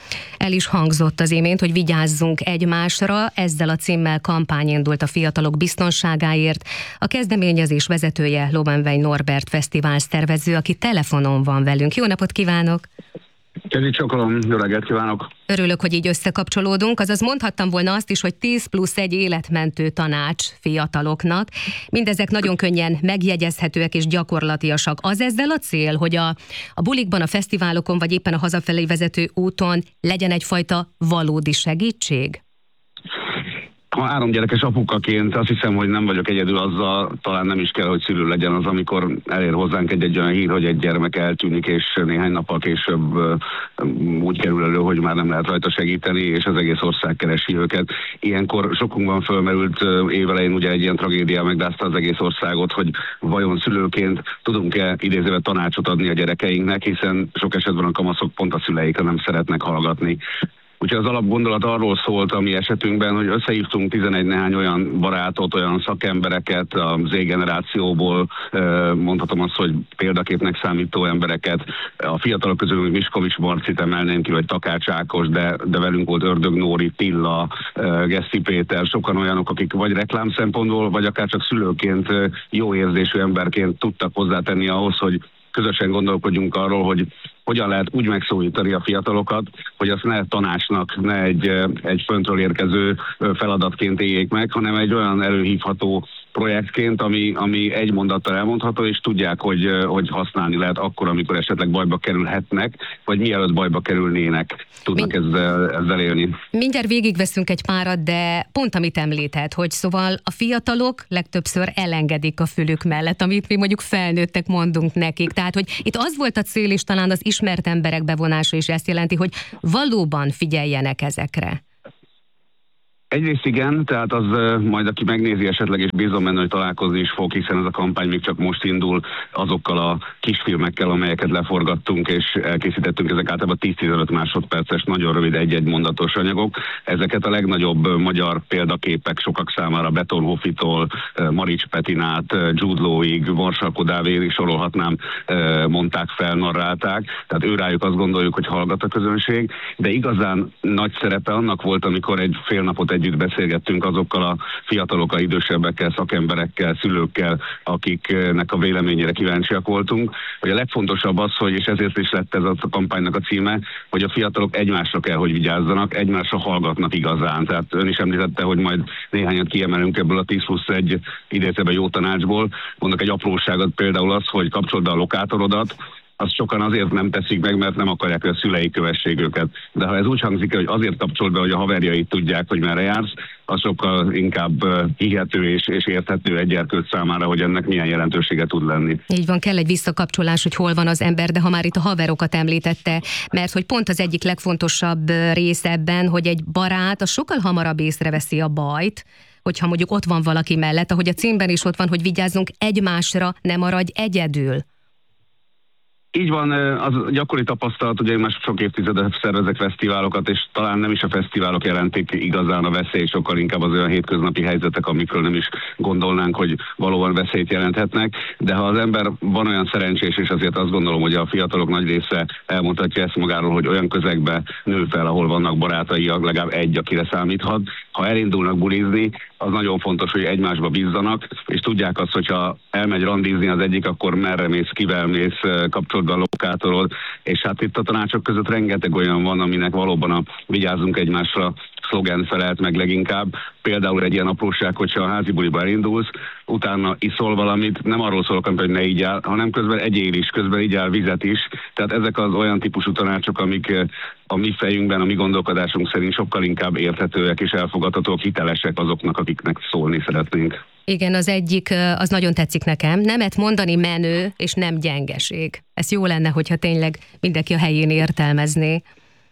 El is hangzott az imént, hogy vigyázzunk egymásra, ezzel a címmel kampány indult a fiatalok biztonságáért. A kezdeményezés vezetője Lobenvein Norbert fesztivál szervező, aki telefonon van velünk. Jó napot kívánok! Kezi csokolom, jó reggelt kívánok! Örülök, hogy így összekapcsolódunk, azaz mondhattam volna azt is, hogy tíz plusz egy életmentő tanács fiataloknak. Mindezek nagyon könnyen megjegyezhetőek és gyakorlatiasak. Az ezzel a cél, hogy a, a bulikban, a fesztiválokon, vagy éppen a hazafelé vezető úton legyen egyfajta valódi segítség? Ha három gyerekes apukaként azt hiszem, hogy nem vagyok egyedül azzal, talán nem is kell, hogy szülő legyen az, amikor elér hozzánk egy-egy olyan hír, hogy egy gyermek eltűnik, és néhány nappal később úgy kerül elő, hogy már nem lehet rajta segíteni, és az egész ország keresi őket. Ilyenkor sokunkban fölmerült évelején ugye egy ilyen tragédia megdázta az egész országot, hogy vajon szülőként tudunk-e idézővel tanácsot adni a gyerekeinknek, hiszen sok esetben a kamaszok pont a szüleikre nem szeretnek hallgatni. Úgyhogy az alapgondolat arról szólt a mi esetünkben, hogy összehívtunk tizenegy néhány olyan barátot, olyan szakembereket a Z-generációból, mondhatom azt, hogy példaképnek számító embereket. A fiatalok közül Miskovics Marcit emelném ki, vagy Takács Ákos, de, de velünk volt Ördög Nóri, Tilla, Geszti Péter, sokan olyanok, akik vagy reklám szempontból, vagy akár csak szülőként, jó érzésű emberként tudtak hozzátenni ahhoz, hogy közösen gondolkodjunk arról, hogy hogyan lehet úgy megszólítani a fiatalokat, hogy azt ne tanácsnak, ne egy, egy föntről érkező feladatként éljék meg, hanem egy olyan előhívható projektként, ami, ami egy mondattal elmondható, és tudják, hogy, hogy használni lehet akkor, amikor esetleg bajba kerülhetnek, vagy mielőtt bajba kerülnének, tudnak Mind... ezzel, ezzel élni. Mindjárt végigveszünk egy párat, de pont amit említett, hogy szóval a fiatalok legtöbbször elengedik a fülük mellett, amit mi mondjuk felnőttek mondunk nekik. Tehát, hogy itt az volt a cél, és talán az ismert emberek bevonása is ezt jelenti, hogy valóban figyeljenek ezekre. Egyrészt igen, tehát az majd aki megnézi esetleg, és bízom benne, hogy találkozni is fog, hiszen ez a kampány még csak most indul azokkal a kisfilmekkel, amelyeket leforgattunk, és elkészítettünk, ezek általában tíz-tizenöt másodperces, nagyon rövid egy-egy mondatos anyagok. Ezeket a legnagyobb magyar példaképek sokak számára, Betonhofitól, Marics Petinát, Jude Law-ig, Varsalko Dávidig sorolhatnám, mondták fel, narrálták. Tehát őrájuk azt gondoljuk, hogy hallgat a közönség, de igazán nagy szerepe annak volt, amikor egy fél napot együtt beszélgettünk azokkal a fiatalokkal, idősebbekkel, szakemberekkel, szülőkkel, akiknek a véleményére kíváncsiak voltunk, hogy a legfontosabb az, hogy, és ezért is lett ez a kampánynak a címe, hogy a fiatalok egymásra kell, hogy vigyázzanak, egymásra hallgatnak igazán. Tehát ön is említette, hogy majd néhányat kiemelünk ebből a tíz plusz egy idézőben jó tanácsból. Mondok egy apróságot, például az, hogy kapcsold be a lokátorodat, azt sokan azért nem teszik meg, mert nem akarják, hogy a szülei kövessék őket. De ha ez úgy hangzik, hogy azért kapcsol be, hogy a haverjait tudják, hogy merre jársz, az sokkal inkább hihető és, és érthető egy gyerkőc számára, hogy ennek milyen jelentősége tud lenni. Így van, kell egy visszakapcsolás, hogy hol van az ember, de ha már itt a haverokat említette, mert hogy pont az egyik legfontosabb rész ebben, hogy egy barát az sokkal hamarabb észreveszi a bajt, hogyha mondjuk ott van valaki mellett, ahogy a címben is ott van, hogy vigyázzunk egymásra, ne maradj egyedül. Így van, az gyakori tapasztalat, ugye én már sok évtizede szervezek fesztiválokat, és talán nem is a fesztiválok jelentik igazán a veszély, sokkal inkább az olyan hétköznapi helyzetek, amikről nem is gondolnánk, hogy valóban veszélyt jelenthetnek, de ha az ember van olyan szerencsés, és azért azt gondolom, hogy a fiatalok nagy része elmutatja ezt magáról, hogy olyan közegbe nő fel, ahol vannak barátai, legalább egy, akire számíthat. Ha elindulnak bulizni, az nagyon fontos, hogy egymásba bízzanak, és tudják azt, hogyha elmegy randizni az egyik, akkor merre mész, kivel mész, kapcsolatban a lokátorod, és hát itt a tanácsok között rengeteg olyan van, aminek valóban a vigyázzunk egymásra szlogen felelt meg leginkább. Például egy ilyen apróság, hogyha a házi buliba elindulsz, utána iszol valamit, nem arról szólok, hogy ne így áll, hanem közben egyél is, közben így áll vizet is. Tehát ezek az olyan típusú tanácsok, amik a mi fejünkben, a mi gondolkodásunk szerint sokkal inkább érthetőek és elfogadhatók, hitelesek azoknak, akiknek szólni szeretnénk. Igen, az egyik, az nagyon tetszik nekem, nemet mondani menő, és nem gyengeség. Ez jó lenne, hogyha tényleg mindenki a helyén értelmezné.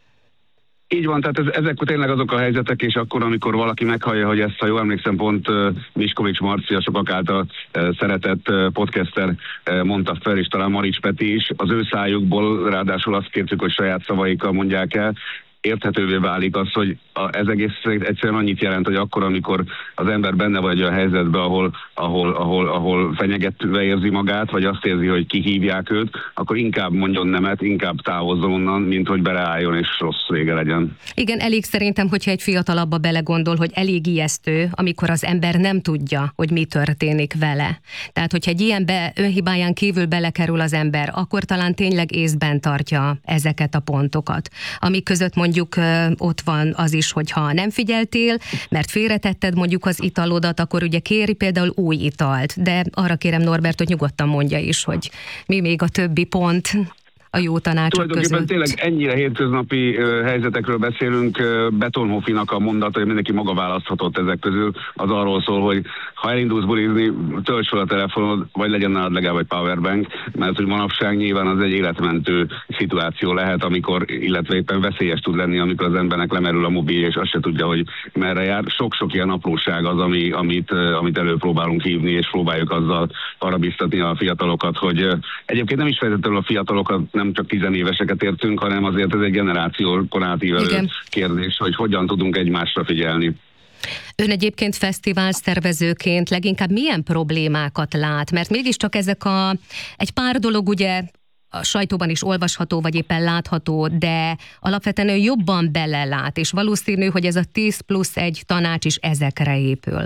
Így van, tehát ez, ezek tényleg azok a helyzetek, és akkor, amikor valaki meghallja, hogy ezt, ha jól emlékszem, pont uh, Miskovics Marci, a sokak által uh, szeretett uh, podcaster uh, mondta fel, és talán Marics Peti is, az ő szájukból ráadásul azt kértük, hogy saját szavaikkal mondják el, érthetővé válik az, hogy a, ez egész egyszerűen annyit jelent, hogy akkor, amikor az ember benne vagy a helyzetben, ahol, ahol, ahol, ahol fenyegetve érzi magát, vagy azt érzi, hogy kihívják őt, akkor inkább mondjon nemet, inkább távozzon onnan, mint hogy beleálljon és rossz vége legyen. Igen, elég szerintem, hogyha egy fiatalabba belegondol, hogy elég ijesztő, amikor az ember nem tudja, hogy mi történik vele. Tehát, hogyha egy ilyen be, önhibáján kívül belekerül az ember, akkor talán tényleg észben tartja ezeket a pontokat, amik között mondjuk ott van az is, hogyha nem figyeltél, mert félretetted mondjuk az italodat, akkor ugye kéri például új italt, de arra kérem Norbert, hogy nyugodtan mondja is, hogy mi még a többi pont a jó tanácsok között. Tényleg ennyire hétköznapi uh, helyzetekről beszélünk, uh, Betonhofinak a mondata, hogy mindenki maga választhatott ezek közül, az arról szól, hogy ha elindulsz bulizni, tölts fel a telefonod, vagy legyen nálad legalább egy powerbank, mert hogy manapság nyilván az egy életmentő szituáció lehet, amikor, illetve éppen veszélyes tud lenni, amikor az embernek lemerül a mobil, és azt se tudja, hogy merre jár. Sok-sok ilyen apróság az, ami, amit, uh, amit előpróbálunk hívni, és próbáljuk azzal arra biztatni a fiatalokat, hogy uh, egyébként nem is feltétlenül a fiatalokat nem csak tizenéveseket értünk, hanem azért ez egy generációkon átívelő kérdés, hogy hogyan tudunk egymásra figyelni. Ön egyébként fesztivál szervezőként leginkább milyen problémákat lát? Mert mégiscsak ezek a, egy pár dolog ugye a sajtóban is olvasható, vagy éppen látható, de alapvetően ő jobban belelát, és valószínű, hogy ez a tíz plusz egy tanács is ezekre épül.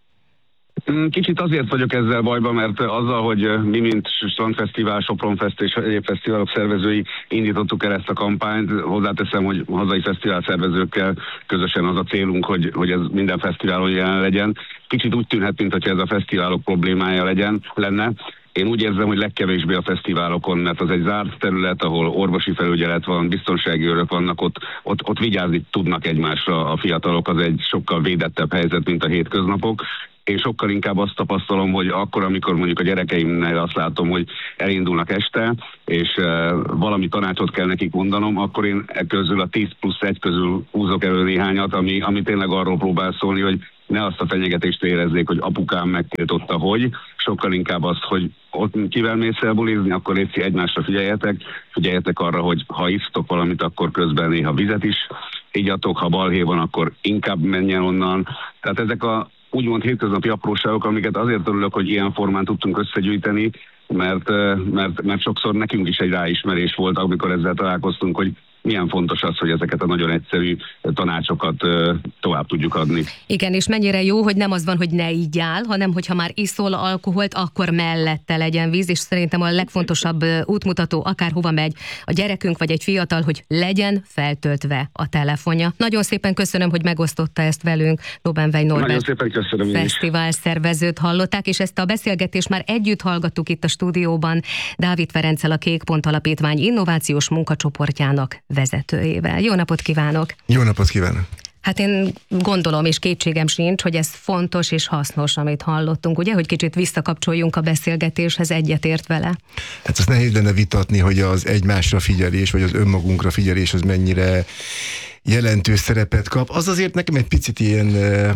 Kicsit azért vagyok ezzel bajban, mert azzal, hogy mi, mint Strandfesztivál, Sopronfest és egyéb fesztiválok szervezői indítottuk el ezt a kampányt, hozzáteszem, hogy hazai fesztivál szervezőkkel közösen az a célunk, hogy, hogy ez minden fesztiválon jelen legyen. Kicsit úgy tűnhet, mintha ez a fesztiválok problémája legyen, lenne. Én úgy érzem, hogy legkevésbé a fesztiválokon, mert az egy zárt terület, ahol orvosi felügyelet van, biztonsági őrök vannak, ott, ott, ott vigyázni tudnak egymásra a fiatalok, az egy sokkal védettebb helyzet, mint a hétköznapok. Én sokkal inkább azt tapasztalom, hogy akkor, amikor mondjuk a gyerekeimnél azt látom, hogy elindulnak este, és uh, valami tanácsot kell nekik mondanom, akkor én e közül a tíz plusz egy közül húzok elő néhányat, ami, ami tényleg arról próbál szólni, hogy ne azt a fenyegetést érezzék, hogy apukám megtiltotta, hogy sokkal inkább azt, hogy ott kivel mész el bulizni, akkor légy egymásra figyeljetek, figyeljetek arra, hogy ha isztok valamit, akkor közben néha vizet is igyatok, ha balhé van, akkor inkább menjen onnan. Tehát ezek a úgymond hétköznapi apróságok, amiket azért örülök, hogy ilyen formán tudtunk összegyűjteni, mert, mert, mert sokszor nekünk is egy ráismerés volt, amikor ezzel találkoztunk, hogy milyen fontos az, hogy ezeket a nagyon egyszerű tanácsokat tovább tudjuk adni. Igen, és mennyire jó, hogy nem az van, hogy ne ígyál, hanem hogyha már iszol alkoholt, akkor mellette legyen víz, és szerintem a legfontosabb útmutató, akárhova megy a gyerekünk vagy egy fiatal, hogy legyen feltöltve a telefonja. Nagyon szépen köszönöm, hogy megosztotta ezt velünk. Lobenvej Norbert fesztivál szervezőt hallották, és ezt a beszélgetést már együtt hallgattuk itt a stúdióban Dávid Ferenccel, a Kék Pont Alapítvány innovációs munkacsoportjának vezetőjével. Jó napot kívánok! Jó napot kívánok! Hát én gondolom, és kétségem sincs, hogy ez fontos és hasznos, amit hallottunk, ugye, hogy kicsit visszakapcsoljunk a beszélgetéshez, egyetért vele? Hát azt nehéz lenne vitatni, hogy az egymásra figyelés, vagy az önmagunkra figyelés az mennyire jelentős szerepet kap. Az azért nekem egy picit ilyen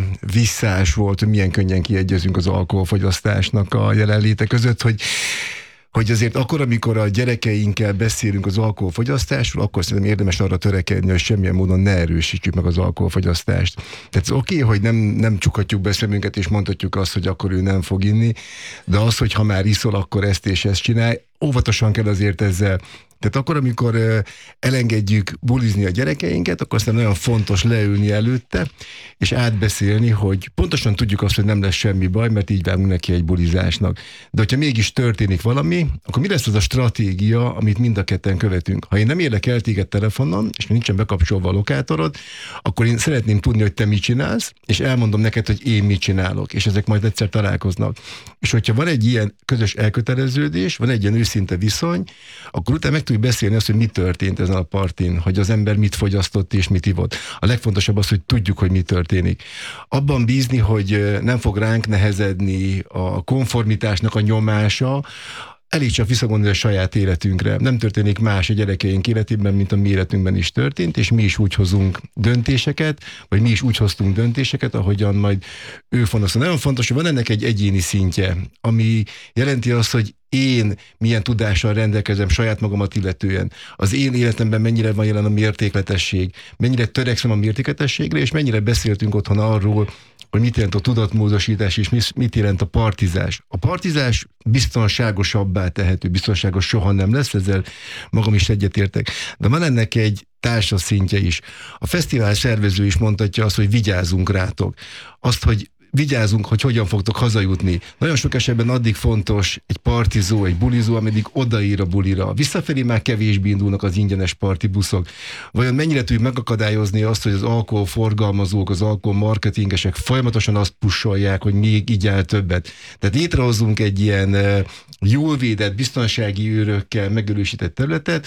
visszás volt, hogy milyen könnyen kiegyezünk az alkoholfogyasztásnak a jelenléte között, hogy hogy azért akkor, amikor a gyerekeinkkel beszélünk az alkoholfogyasztásról, akkor szerintem érdemes arra törekedni, hogy semmilyen módon ne erősítsük meg az alkoholfogyasztást. Tehát ez oké, okay, hogy nem, nem csukhatjuk be szemünket, és mondhatjuk azt, hogy akkor ő nem fog inni, de az, hogy ha már iszol, akkor ezt és ezt csinálj, óvatosan kell azért ezzel. Tehát akkor, amikor elengedjük bulizni a gyerekeinket, akkor aztán nagyon fontos leülni előtte, és átbeszélni, hogy pontosan tudjuk azt, hogy nem lesz semmi baj, mert így vágunk neki egy bulizásnak. De hogyha mégis történik valami, akkor mi lesz az a stratégia, amit mind a ketten követünk? Ha én nem érlek el téged telefonon, és nincsen bekapcsolva a lokátorod, akkor én szeretném tudni, hogy te mit csinálsz, és elmondom neked, hogy én mit csinálok, és ezek majd egyszer találkoznak. És hogyha van egy ilyen közös elköteleződés, van egy ilyen őszinte viszony, akkor utána meg tudjuk beszélni azt, hogy mi történt ezen a partin, hogy az ember mit fogyasztott és mit ivott. A legfontosabb az, hogy tudjuk, hogy mi történik. Abban bízni, hogy nem fog ránk nehezedni a konformitásnak a nyomása, elég csak visszagondolni a saját életünkre. Nem történik más a gyerekeink életében, mint a mi életünkben is történt, és mi is úgy hozunk döntéseket, vagy mi is úgy hoztunk döntéseket, ahogyan majd ő fontos. Nagyon fontos, hogy van ennek egy egyéni szintje, ami jelenti azt, hogy én milyen tudással rendelkezem saját magamat illetően, az én életemben mennyire van jelen a mértékletesség, mennyire törekszem a mértékletességre, és mennyire beszéltünk otthon arról, hogy mit jelent a tudatmódosítás, és mit jelent a partizás. A partizás biztonságosabbá tehető, biztonságos soha nem lesz, ezzel magam is egyetértek. De van ennek egy társas szintje is. A fesztivál szervező is mondhatja azt, hogy vigyázzunk rátok. Azt, hogy vigyázzunk, hogy hogyan fogtok hazajutni. Nagyon sok esetben addig fontos egy partizó, egy bulizó, ameddig odaír a bulira. Visszafelé már kevésbé indulnak az ingyenes partibuszok. Vajon mennyire tudjuk megakadályozni azt, hogy az alkoholforgalmazók, az alkoholmarketingesek folyamatosan azt pusolják, hogy még igyál többet. Tehát létrehozunk egy ilyen jól védett, biztonsági őrökkel megerősített területet,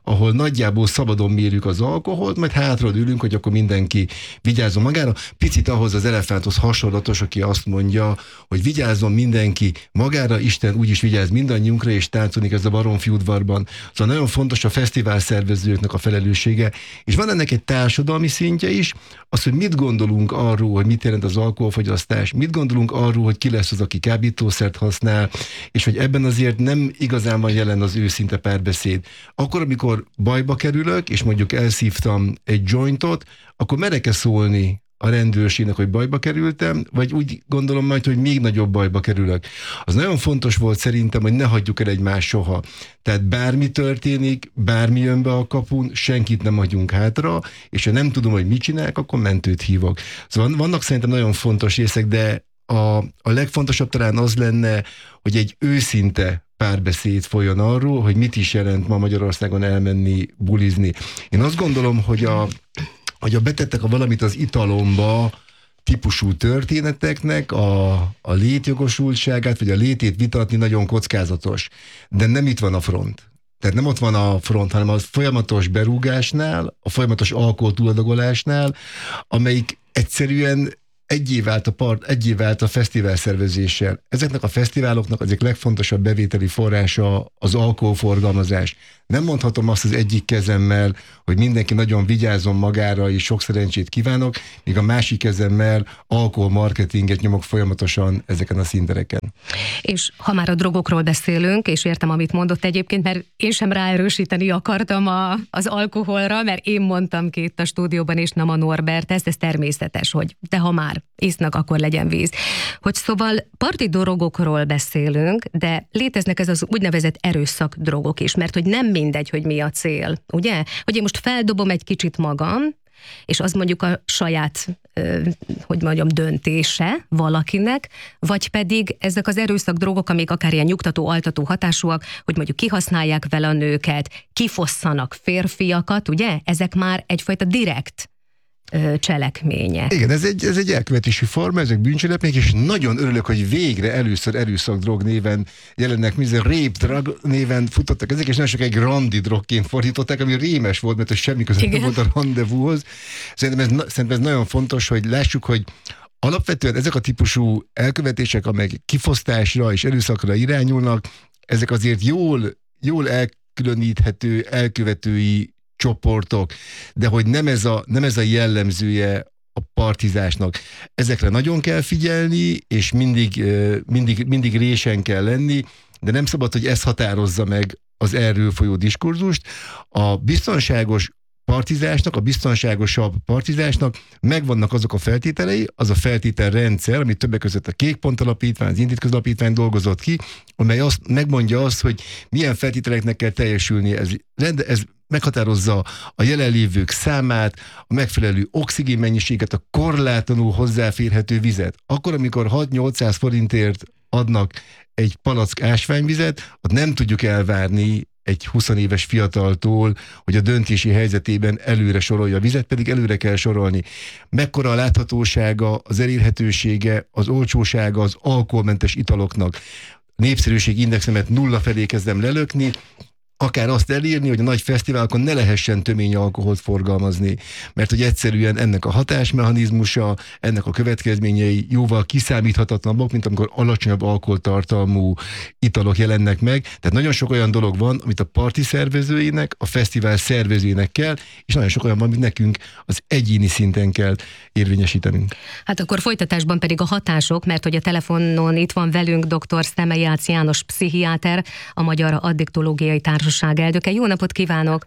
ahol nagyjából szabadon mérjük az alkoholt, majd hátra ülünk, hogy akkor mindenki vigyázzon magára. Picit ahhoz az elefánthoz hasonlatos, aki azt mondja, hogy vigyázzon mindenki magára, Isten úgyis vigyáz mindannyiunkra, és táncolni ez a Baromfi udvarban. Szóval nagyon fontos a fesztivál szervezőknek a felelőssége, és van ennek egy társadalmi szintje is, az, hogy mit gondolunk arról, hogy mit jelent az alkoholfogyasztás, mit gondolunk arról, hogy ki lesz az, aki kábítószert használ, és hogy ebben azért nem igazán van jelen az őszinte párbeszéd. Akkor, amikor bajba kerülök, és mondjuk elszívtam egy jointot, akkor merek-e szólni a rendőrségnek, hogy bajba kerültem, vagy úgy gondolom majd, hogy még nagyobb bajba kerülök. Az nagyon fontos volt szerintem, hogy ne hagyjuk el egymást soha. Tehát bármi történik, bármi jön be a kapun, senkit nem hagyunk hátra, és ha nem tudom, hogy mit csinálják, akkor mentőt hívok. Szóval vannak szerintem nagyon fontos részek, de a, a legfontosabb talán az lenne, hogy egy őszinte párbeszéd folyjon arról, hogy mit is jelent ma Magyarországon elmenni bulizni. Én azt gondolom, hogy a hogy a betettek a valamit az italomba típusú történeteknek a, a létjogosultságát, vagy a létét vitatni nagyon kockázatos. De nem itt van a front. Tehát nem ott van a front, hanem a folyamatos berúgásnál, a folyamatos alkoholtúladagolásnál, amelyik egyszerűen egyé vált a, part, egyé vált a fesztivál szervezéssel. Ezeknek a fesztiváloknak az egyik legfontosabb bevételi forrása az alkoholforgalmazás. Nem mondhatom azt az egyik kezemmel, hogy mindenki nagyon vigyázzon magára, és sok szerencsét kívánok, míg a másik kezemmel alkoholmarketinget nyomok folyamatosan ezeken a színtereken. És ha már a drogokról beszélünk, és értem, amit mondott egyébként, mert én sem ráerősíteni akartam a, az alkoholra, mert én mondtam ki itt a stúdióban, és nem a Norbert, ez, ez természetes, hogy de ha már isznak, akkor legyen víz. Hogy szóval parti drogokról beszélünk, de léteznek ez az úgynevezett erőszak drogok is, mert hogy nem mindegy, hogy mi a cél, ugye? Hogy én most feldobom egy kicsit magam, és az mondjuk a saját, hogy mondjam, döntése valakinek, vagy pedig ezek az erőszakdrogok, amik akár ilyen nyugtató, altató hatásúak, hogy mondjuk kihasználják vele a nőket, kifosszanak férfiakat, ugye? Ezek már egyfajta direkt cselekménye. Igen, ez egy, ez egy elkövetési forma, ezek bűncselekmények, és nagyon örülök, hogy végre először erőszakdrog néven jelennek, minden rape drug néven futottak ezek, és nem csak egy randi drogként fordították, ami rémes volt, mert semmi között nem volt a rendezvúhoz. Szerintem ez, szerintem ez nagyon fontos, hogy lássuk, hogy alapvetően ezek a típusú elkövetések, amelyek kifosztásra és erőszakra irányulnak, ezek azért jól, jól elkülöníthető elkövetői csoportok, de hogy nem ez a, nem ez a jellemzője a partizásnak. Ezekre nagyon kell figyelni, és mindig, mindig, mindig résen kell lenni, de nem szabad, hogy ez határozza meg az erről folyó diskurzust. A biztonságos partizásnak, a biztonságosabb partizásnak megvannak azok a feltételei, az a feltételrendszer, amit többek között a Kék Pont Alapítvány, az Indítköz Alapítvány dolgozott ki, amely azt, megmondja azt, hogy milyen feltételeknek kell teljesülni. Ez, ez meghatározza a jelenlévők számát, a megfelelő oxigén mennyiséget, a korlátlanul hozzáférhető vizet. Akkor, amikor hat-nyolcszáz forintért adnak egy palack ásványvizet, ott nem tudjuk elvárni egy húsz éves fiataltól, hogy a döntési helyzetében előre sorolja a vizet, pedig előre kell sorolni. Mekkora a láthatósága, az elérhetősége, az olcsósága az alkoholmentes italoknak. Népszerűség indexemet nulla felé kezdem lelökni, akár azt elírni, hogy a nagy fesztiválokon ne lehessen tömény alkoholt forgalmazni, mert hogy egyszerűen ennek a hatásmechanizmusa, ennek a következményei jóval kiszámíthatatlanabbak, mint amikor alacsonyabb alkoholtartalmú italok jelennek meg. Tehát nagyon sok olyan dolog van, amit a parti szervezőinek, a fesztivál szervezőinek kell, és nagyon sok olyan van, amit nekünk az egyéni szinten kell érvényesítenünk. Hát akkor folytatásban pedig a hatások, mert hogy a telefonon itt van velünk dr. Szemejács János pszichiáter, a Magyar Addiktológiai Társaság elnöke. Jó napot kívánok!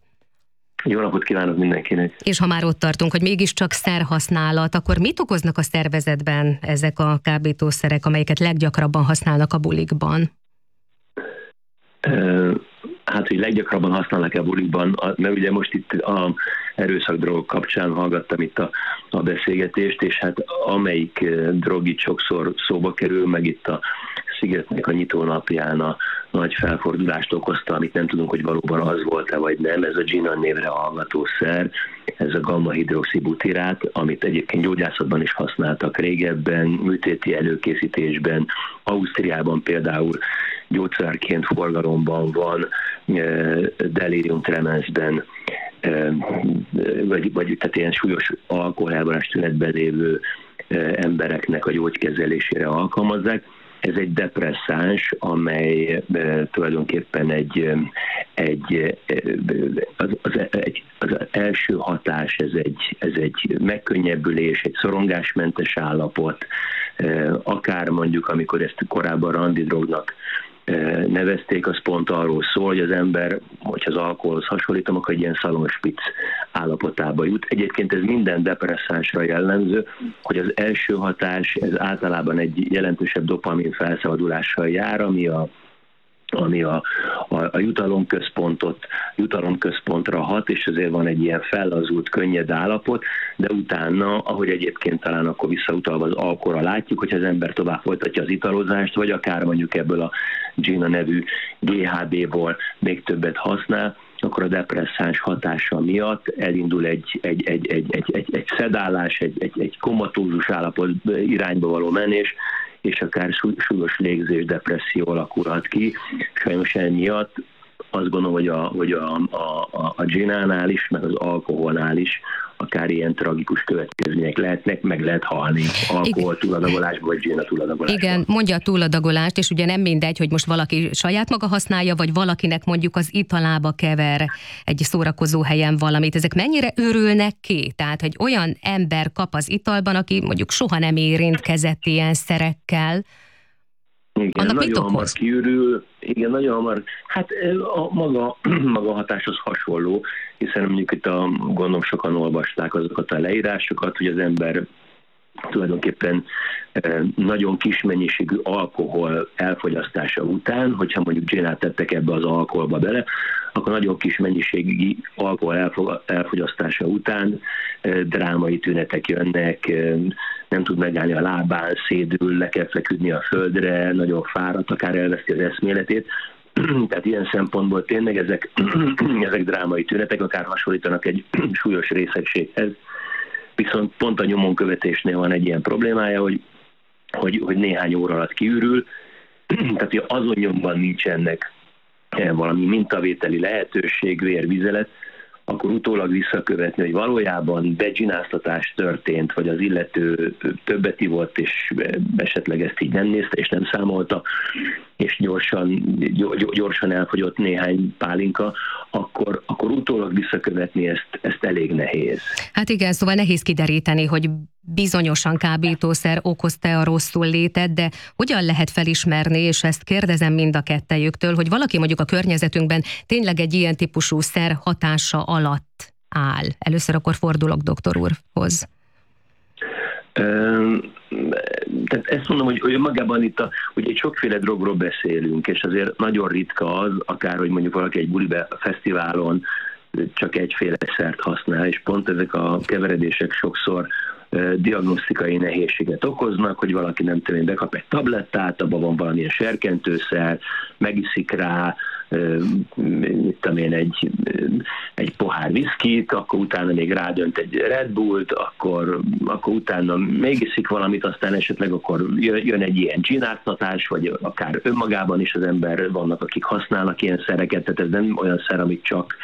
Jó napot kívánok mindenkinek! És ha már ott tartunk, hogy mégiscsak szerhasználat, akkor mit okoznak a szervezetben ezek a kábítószerek, amelyeket leggyakrabban használnak a bulikban? Hát, hogy leggyakrabban használnak a bulikban, mert ugye most itt a erőszakdrogok kapcsán hallgattam itt a, a beszélgetést, és hát amelyik drog itt sokszor szóba kerül, meg itt a Szigetnek a nyitónapján a nagy felfordulást okozta, amit nem tudunk, hogy valóban az volt-e vagy nem. Ez a Ginan névre hallgató szer, ez a gamma-hidroxibutirát, amit egyébként gyógyászatban is használtak régebben, műtéti előkészítésben, Ausztriában például gyógyszerként forgalomban van, delirium tremensben, vagy, vagy tehát ilyen súlyos alkoholelvarás tünetben lévő embereknek a gyógykezelésére alkalmazzák. Ez egy depresszáns, amely e, tulajdonképpen egy, egy, az, az, egy, az első hatás, ez egy, ez egy megkönnyebbülés, egy szorongásmentes állapot, e, akár mondjuk, amikor ezt korábban randidrognak nevezték, az pont arról szól, hogy az ember, hogyha az alkoholhoz hasonlítom, akkor egy ilyen szalonspic állapotába jut. Egyébként ez minden depresszánsra jellemző, hogy az első hatás, ez általában egy jelentősebb dopamin felszabadulással jár, ami a ami a, a, a jutalomközpontot, jutalomközpontra hat, és azért van egy ilyen fellazult, könnyed állapot, de utána, ahogy egyébként talán akkor visszautalva az alkoholra látjuk, hogy az ember tovább folytatja az italozást, vagy akár mondjuk ebből a Gina nevű gé há bé-ból még többet használ, akkor a depresszáns hatása miatt elindul egy, egy, egy, egy, egy, egy, egy szedálás, egy, egy, egy komatózus állapot irányba való menés, és akár súlyos légzés, depresszió alakulhat ki. Sajnos emiatt azt gondolom, hogy a, hogy a, a, a ginánál is, meg az alkoholnál is akár ilyen tragikus következmények lehetnek, meg lehet halni alkohol túladagolásba, vagy gina túladagolásba. Igen, mondja a túladagolást, és ugye nem mindegy, hogy most valaki saját maga használja, vagy valakinek mondjuk az italába kever egy szórakozó helyen valamit. Ezek mennyire őrülnek ki? Tehát, hogy olyan ember kap az italban, aki mondjuk soha nem érintkezett ilyen szerekkel, igen, annak nagyon mit hamar okoz? kiürül, igen, nagyon hamar, hát a maga, maga hatás az hasonló, hiszen mondjuk itt a, gondolom sokan olvasták azokat a leírásokat, hogy az ember tulajdonképpen nagyon kis mennyiségű alkohol elfogyasztása után, hogyha mondjuk ginát tettek ebbe az alkoholba bele, akkor nagyon kis mennyiségű alkohol elfogyasztása után drámai tünetek jönnek, nem tud megállni a lábán, szédül, le kell feküdni a földre, nagyon fáradt, akár elveszti az eszméletét. Tehát ilyen szempontból tényleg ezek, ezek drámai tünetek, akár hasonlítanak egy súlyos részegséghez. Viszont pont a nyomonkövetésnél van egy ilyen problémája, hogy, hogy, hogy néhány óra alatt kiürül, tehát hogy azon nyomban nincsenek valami mintavételi lehetőség, vérvizelet, akkor utólag visszakövetni, hogy valójában beggináztatás történt, vagy az illető többet ivott, és esetleg ezt így nem nézte, és nem számolta, és gyorsan, gyorsan elfogyott néhány pálinka, akkor, akkor utólag visszakövetni ezt, ezt elég nehéz. Hát igen, szóval nehéz kideríteni, hogy bizonyosan kábítószer okozta a rosszul létet, de hogyan lehet felismerni, és ezt kérdezem mind a kettejüktől, hogy valaki mondjuk a környezetünkben tényleg egy ilyen típusú szer hatása alatt áll. Először akkor fordulok doktor úrhoz. Tehát ezt mondom, hogy, hogy magában itt a, ugye egy sokféle drogról beszélünk, és azért nagyon ritka az, akár hogy mondjuk valaki egy bulibe, fesztiválon csak egyféle szert használ, és pont ezek a keveredések sokszor diagnosztikai nehézséget okoznak, hogy valaki nem tudom, bekap egy tablettát, abban van valamilyen serkentőszer, megiszik rá, mit tudom én, egy, egy pohár viszkit, akkor utána még rádönt egy Red Bullt, akkor, akkor utána megiszik valamit, aztán esetleg akkor jön egy ilyen gináztatás, vagy akár önmagában is az ember, vannak, akik használnak ilyen szereket, tehát ez nem olyan szer, amit csak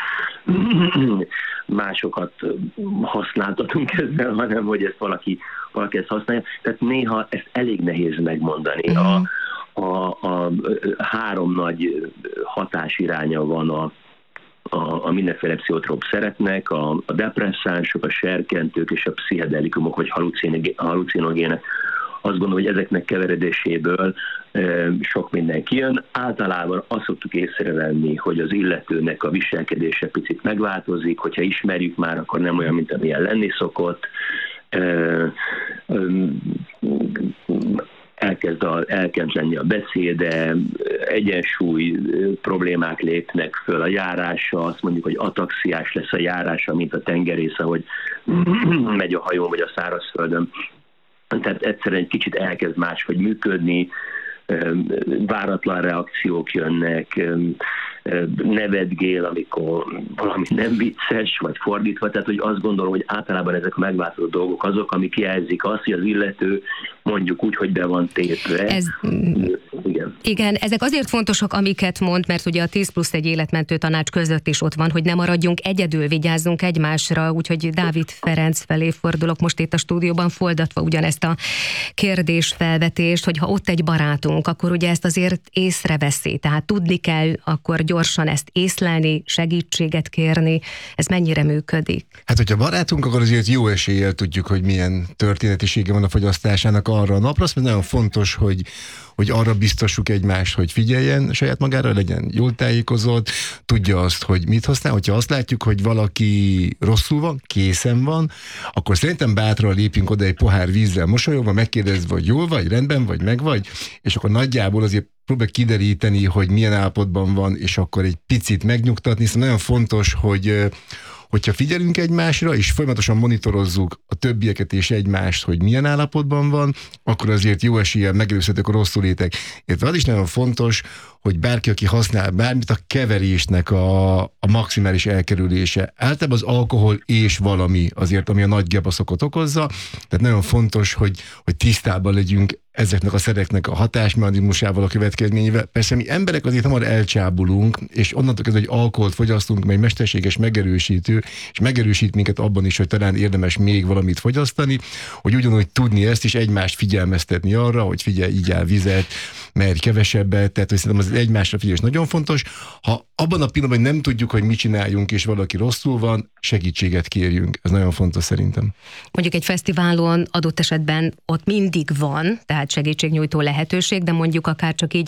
másokat használtatunk ezzel, hanem hogy ezt valaki, valaki ezt használja. Tehát néha ezt elég nehéz megmondani. A, a, a három nagy hatásiránya van a, a, a mindenféle pszichotróp szereknek, a, a depresszánsok, a serkentők és a pszichedelikumok, vagy halucinogének. Azt gondolom, hogy ezeknek keveredéséből e, sok minden kijön. Általában azt szoktuk észrevenni, hogy az illetőnek a viselkedése picit megváltozik, hogyha ismerjük már, akkor nem olyan, mint amilyen lenni szokott. E, e, elkezd, a, elkezd lenni a beszéde, egyensúly problémák lépnek föl a járása, azt mondjuk, hogy ataxiás lesz a járása, mint a tengerész, ahogy megy a hajón vagy a szárazföldön. Tehát egyszerűen egy kicsit elkezd máshogy működni, váratlan reakciók jönnek, nevetgél, amikor valami nem vicces, vagy fordítva, tehát hogy azt gondolom, hogy általában ezek a megváltozó dolgok azok, amik jelzik azt, hogy az illető mondjuk úgy, hogy be van tétve. Ez, Igen. igen. Igen, ezek azért fontosak, amiket mond, mert ugye a tíz plusz egy életmentő tanács között is ott van, hogy ne maradjunk egyedül, vigyázzunk egymásra, úgyhogy Dávid Ferenc felé fordulok most itt a stúdióban, foldatva ugyanezt a kérdésfelvetést, hogy ha ott egy barátunk, akkor ugye ezt azért észreveszi, tehát tudni kell akkor gyorsan ezt észlelni, segítséget kérni, ez mennyire működik? Hát, hogyha barátunk, akkor azért jó eséllyel tudjuk, hogy milyen történetisége van a fogyasztásának arra a napra, azt mondja, nagyon fontos, hogy hogy arra biztosuk egymást, hogy figyeljen saját magára, legyen jól tájékozott, tudja azt, hogy mit használ. Hogyha azt látjuk, hogy valaki rosszul van, készen van, akkor szerintem bátran lépjünk oda egy pohár vízzel mosolyogva, megkérdezve, hogy jól vagy, rendben vagy, meg vagy, és akkor nagyjából azért próbálj kideríteni, hogy milyen állapotban van, és akkor egy picit megnyugtatni, hiszen nagyon fontos, hogy hogyha figyelünk egymásra, és folyamatosan monitorozzuk a többieket és egymást, hogy milyen állapotban van, akkor azért jó eséllyel megelőzhetők a rosszul létek. Értve az is nagyon fontos, hogy bárki, aki használ bármit, a keverésnek a, a maximális elkerülése. Általában az alkohol és valami azért, ami a nagy gebaszokot okozza, tehát nagyon fontos, hogy, hogy tisztában legyünk ezeknek a szereknek a hatásmechanizmusával, a következményével. Persze mi emberek azért hamar elcsábulunk, és onnantól kezdve, hogy alkoholt fogyasztunk, mely mesterséges megerősítő, és megerősít minket abban is, hogy talán érdemes még valamit fogyasztani, hogy ugyanúgy tudni ezt, és egymást figyelmeztetni arra, hogy figyelj, így áll vizet, merj kevesebbet, tehát hogy szerintem az egymásra figyelés nagyon fontos. Ha abban a pillanatban nem tudjuk, hogy mit csináljunk, és valaki rosszul van, segítséget kérjünk. Ez nagyon fontos szerintem. Mondjuk egy fesztiválon adott esetben ott mindig van, tehát segítségnyújtó lehetőség, de mondjuk akár csak így